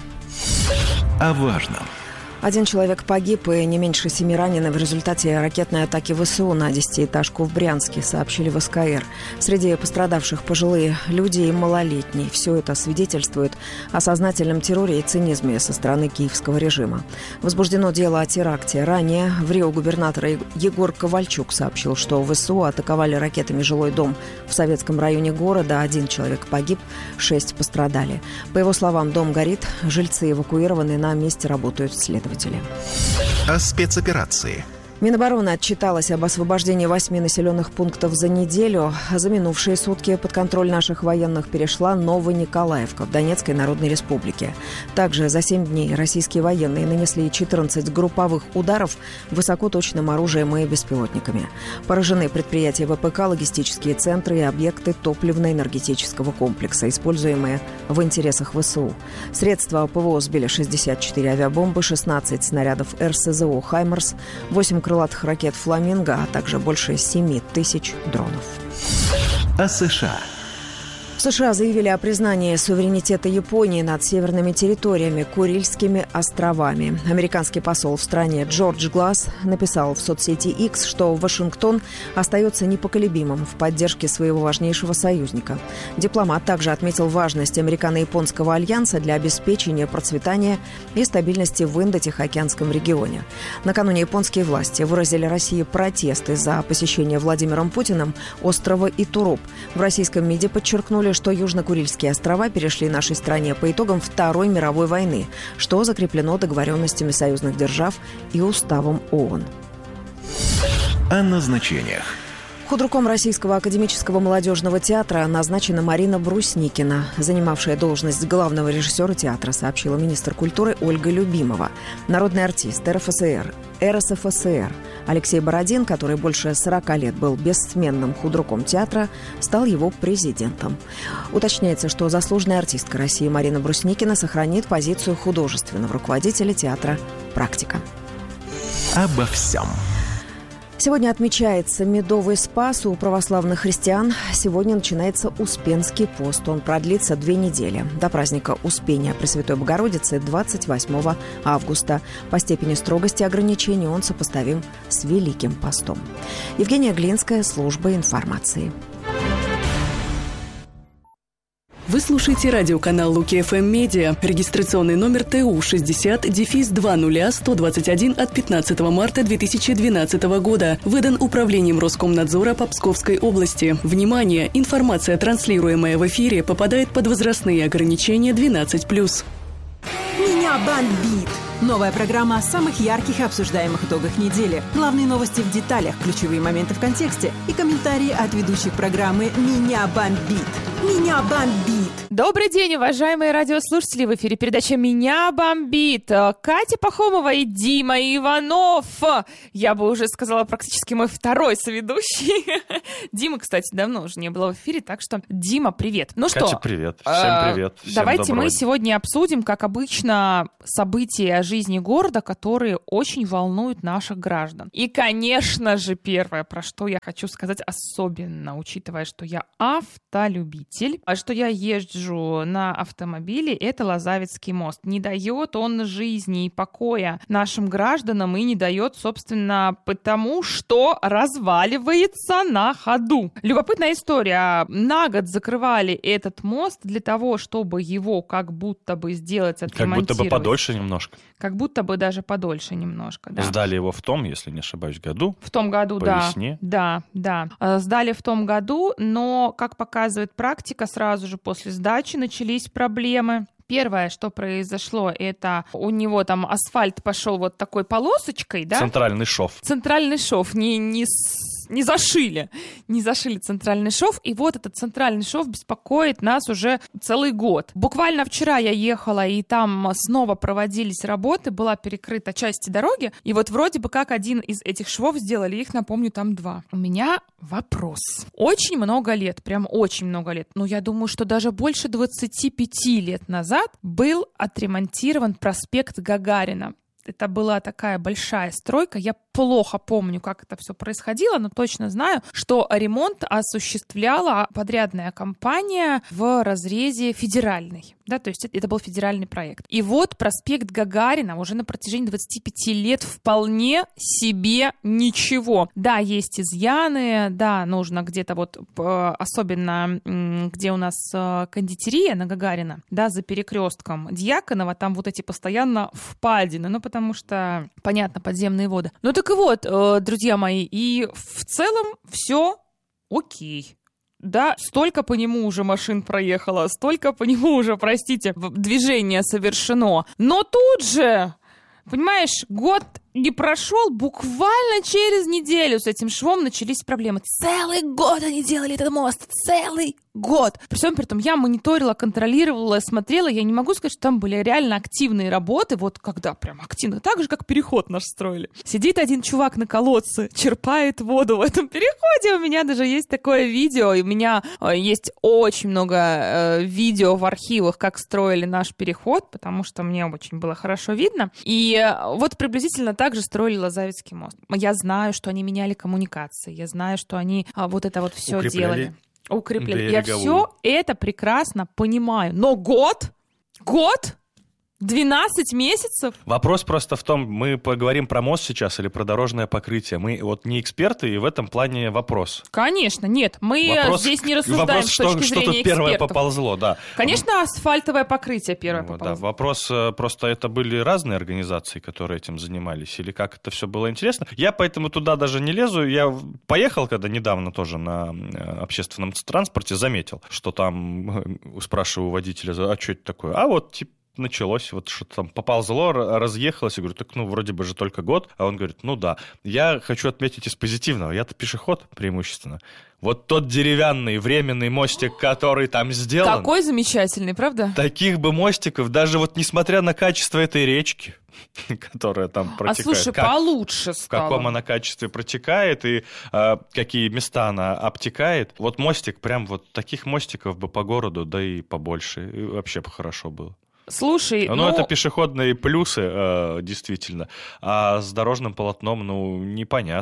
B: О важном.
Z: Один человек погиб и не меньше семи ранены в результате ракетной атаки ВСУ на десятиэтажку в Брянске, сообщили в СКР. Среди пострадавших пожилые люди и малолетние. Все это свидетельствует о сознательном терроре и цинизме со стороны киевского режима. Возбуждено дело о теракте. Ранее в Рио губернатор Егор Ковальчук сообщил, что ВСУ атаковали ракетами жилой дом в советском районе города. Один человек погиб, шесть пострадали. По его словам, дом горит, жильцы эвакуированы, на месте работают следователи.
B: О спецоперации.
Z: Минобороны отчиталась об освобождении восьми населенных пунктов за неделю. За минувшие сутки под контроль наших военных перешла Новониколаевка в Донецкой Народной Республике. Также за семь дней российские военные нанесли четырнадцать групповых ударов высокоточным оружием и беспилотниками. Поражены предприятия ВПК, логистические центры и объекты топливно-энергетического комплекса, используемые в интересах ВСУ. Средства ПВО сбили шестьдесят четыре авиабомбы, шестнадцать снарядов эр эс зэ о «Хаймерс», восемь крылатых ракет «Фламинго», а также больше семи тысяч дронов.
B: О США.
Z: США заявили о признании суверенитета Японии над северными территориями, Курильскими островами. Американский посол в стране Джордж Гласс написал в соцсети X, что Вашингтон остается непоколебимым в поддержке своего важнейшего союзника. Дипломат также отметил важность американо-японского альянса для обеспечения процветания и стабильности в Индо-Тихоокеанском регионе. Накануне японские власти выразили России протест из-за посещения Владимиром Путиным острова Итуруп. В российском МИДе подчеркнули, что Южно-Курильские острова перешли нашей стране по итогам Второй мировой войны, что закреплено договоренностями союзных держав и уставом ООН.
B: О назначениях.
Z: Худруком Российского академического молодежного театра назначена Марина Брусникина, занимавшая должность главного режиссера театра, сообщила министр культуры Ольга Любимова. Народный артист эр эф эс эр, эр эс эф эс эр Алексей Бородин, который больше сорока лет был бессменным худруком театра, стал его президентом. Уточняется, что заслуженная артистка России Марина Брусникина сохранит позицию художественного руководителя театра «Практика».
B: Обо всем.
Z: Сегодня отмечается Медовый Спас у православных христиан. Сегодня начинается Успенский пост. Он продлится две недели. До праздника Успения Пресвятой Богородицы двадцать восьмого августа. По степени строгости ограничений он сопоставим с Великим постом. Евгения Глинская, служба информации.
D: Вы слушаете радиоканал Луки-ФМ Медиа. Регистрационный номер ТУ шестьдесят два ноль сто двадцать один от пятнадцатого марта две тысячи двенадцатого года. Выдан Управлением Роскомнадзора по Псковской области. Внимание! Информация, транслируемая в эфире, попадает под возрастные ограничения двенадцать плюс.
G: Меня бомбит! Новая программа о самых ярких и обсуждаемых итогах недели. Главные новости в деталях, ключевые моменты в контексте и комментарии от ведущих программы «Меня бомбит». Меня бомбит!
H: Добрый день, уважаемые радиослушатели! В эфире передача «Меня бомбит». Катя Пахомова и Дима Иванов. Я бы уже сказала, практически мой второй соведущий. Дима, кстати, давно уже не было в эфире, так что, Дима, привет. Ну
I: Катя,
H: что?
I: привет. Всем привет. Всем
H: давайте мы
I: дня.
H: сегодня обсудим, как обычно, события жизни города, которые очень волнуют наших граждан. И, конечно же, первое, про что я хочу сказать, особенно учитывая, что я автолюбитель, а что я езжу на автомобиле, это Лозаветский мост. Не дает он жизни и покоя нашим гражданам и не дает, собственно, потому что разваливается на ходу. Любопытная история. На год закрывали этот мост для того, чтобы его как будто бы сделать, отремонтировать.
I: Как будто бы подольше немножко.
H: Как будто бы даже подольше немножко, да.
I: Сдали его в том, если не ошибаюсь, году.
H: В том году,
I: по
H: да.
I: весне.
H: Да, да. Сдали в том году, но, как показывает практика, сразу же после сдачи начались проблемы. Первое, что произошло, это у него там асфальт пошел вот такой полосочкой, да?
I: Центральный шов.
H: Центральный шов, не, не, не зашили, не зашили центральный шов, и вот этот центральный шов беспокоит нас уже целый год. Буквально вчера я ехала, и там снова проводились работы, была перекрыта часть дороги, и вот вроде бы как один из этих швов сделали, их, напомню, там два. У меня вопрос. Очень много лет, прям очень много лет, ну я думаю, что даже больше двадцати пяти лет назад был отремонтирован проспект Гагарина. Это была такая большая стройка. Я плохо помню, как это все происходило, но точно знаю, что ремонт осуществляла подрядная компания в разрезе федеральной. Да, то есть это был федеральный проект. И вот проспект Гагарина уже на протяжении двадцати пяти лет вполне себе ничего. Да, есть изъяны, да, нужно где-то вот, особенно где у нас кондитерия на Гагарина, да, за перекрестком Дьяконова, там вот эти постоянно впадины, ну, потому что, понятно, подземные воды. Ну, так и вот, друзья мои, и в целом все окей. Да, столько по нему уже машин проехало, столько по нему уже, простите, движение совершено. Но тут же, понимаешь, год не прошел, буквально через неделю с этим швом начались проблемы. Целый год они делали этот мост, целый год. При всем при том, я мониторила, контролировала, смотрела, я не могу сказать, что там были реально активные работы, вот когда прям активно, так же, как переход наш строили. Сидит один чувак на колодце, черпает воду в этом переходе, у меня даже есть такое видео, и у меня э, есть очень много э, видео в архивах, как строили наш переход, потому что мне очень было хорошо видно, и э, вот приблизительно так же строили Лозаветский мост. Я знаю, что они меняли коммуникации, я знаю, что они а, вот это вот все делали. Укрепляли. Я все это прекрасно понимаю. Но год, год, двенадцать месяцев.
I: Вопрос просто в том, мы поговорим про мост сейчас или про дорожное покрытие. Мы вот не эксперты, и в этом плане вопрос.
H: Конечно, нет. Мы
I: вопрос,
H: здесь не рассуждаем
I: вопрос,
H: с точки
I: что,
H: зрения
I: что тут
H: экспертов.
I: первое поползло, да.
H: Конечно, асфальтовое покрытие первое
I: ну,
H: поползло.
I: Да, вопрос, просто это были разные организации, которые этим занимались, или как это все было интересно. Я поэтому туда даже не лезу. Я поехал, когда недавно тоже на общественном транспорте, заметил, что там, спрашиваю у водителя, а что это такое? А вот, типа, началось, вот что-то там поползло, разъехалось, я говорю, так ну вроде бы же только год, а он говорит, ну да, я хочу отметить из позитивного, я-то пешеход преимущественно, вот тот деревянный временный мостик, который там сделан.
H: Какой замечательный, правда?
I: Таких бы мостиков, даже вот несмотря на качество этой речки, которая там протекает.
H: А слушай, как, получше стало.
I: В каком она качестве протекает и э, какие места она обтекает. Вот мостик, прям вот таких мостиков бы по городу, да и побольше, и вообще бы хорошо было.
H: Слушай,
I: ну... Ну, это пешеходные плюсы, э, действительно. А с дорожным полотном, ну, непонятно.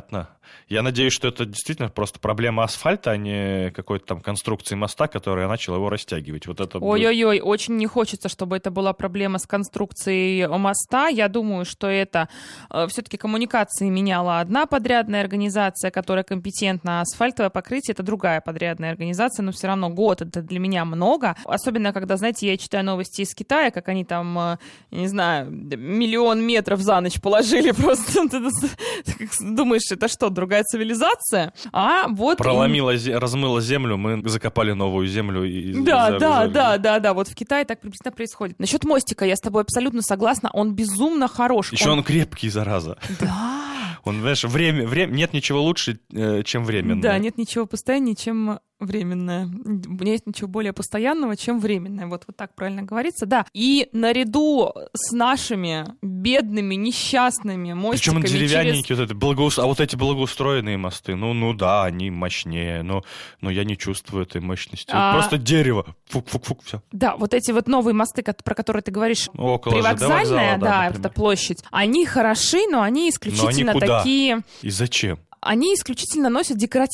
I: Я надеюсь, что это действительно просто проблема асфальта, а не какой-то там конструкции моста, которая начала его растягивать. Вот это
H: Ой-ой-ой, будет... очень не хочется, чтобы это была проблема с конструкцией моста. Я думаю, что это э, все-таки коммуникации меняла одна подрядная организация, которая компетентна, а асфальтовое покрытие — это другая подрядная организация, но все равно год — это для меня много. Особенно, когда, знаете, я читаю новости из Китая, как они там, э, не знаю, миллион метров за ночь положили просто. Думаешь, это что, другая цивилизация? А вот...
I: Проломила, и... размыла землю, мы закопали новую землю. И
H: да,
I: за...
H: да,
I: за...
H: да, да, да. Вот в Китае так приблизительно происходит. Насчет мостика я с тобой абсолютно согласна. Он безумно хорош.
I: Еще
H: он,
I: он крепкий, зараза.
H: Да.
I: Он, знаешь, время, время, нет ничего лучше, чем временное.
H: Да, нет ничего постояннее, чем временное. Нет ничего более постоянного, чем временное. Вот, вот так правильно говорится, да. И наряду с нашими бедными, несчастными мостиками...
I: Причем деревянненькие,
H: через...
I: вот это, благоус... а вот эти благоустроенные мосты, ну, ну да, они мощнее, но, но я не чувствую этой мощности. А... Просто дерево. Фук-фук-фук, все.
H: Да, вот эти вот новые мосты, про которые ты говоришь,
I: около
H: привокзальная,
I: ЖД вокзала,
H: да, да, это площадь, они хороши, но они исключительно
I: но они куда?
H: такие...
I: И зачем?
H: Они исключительно носят декоративный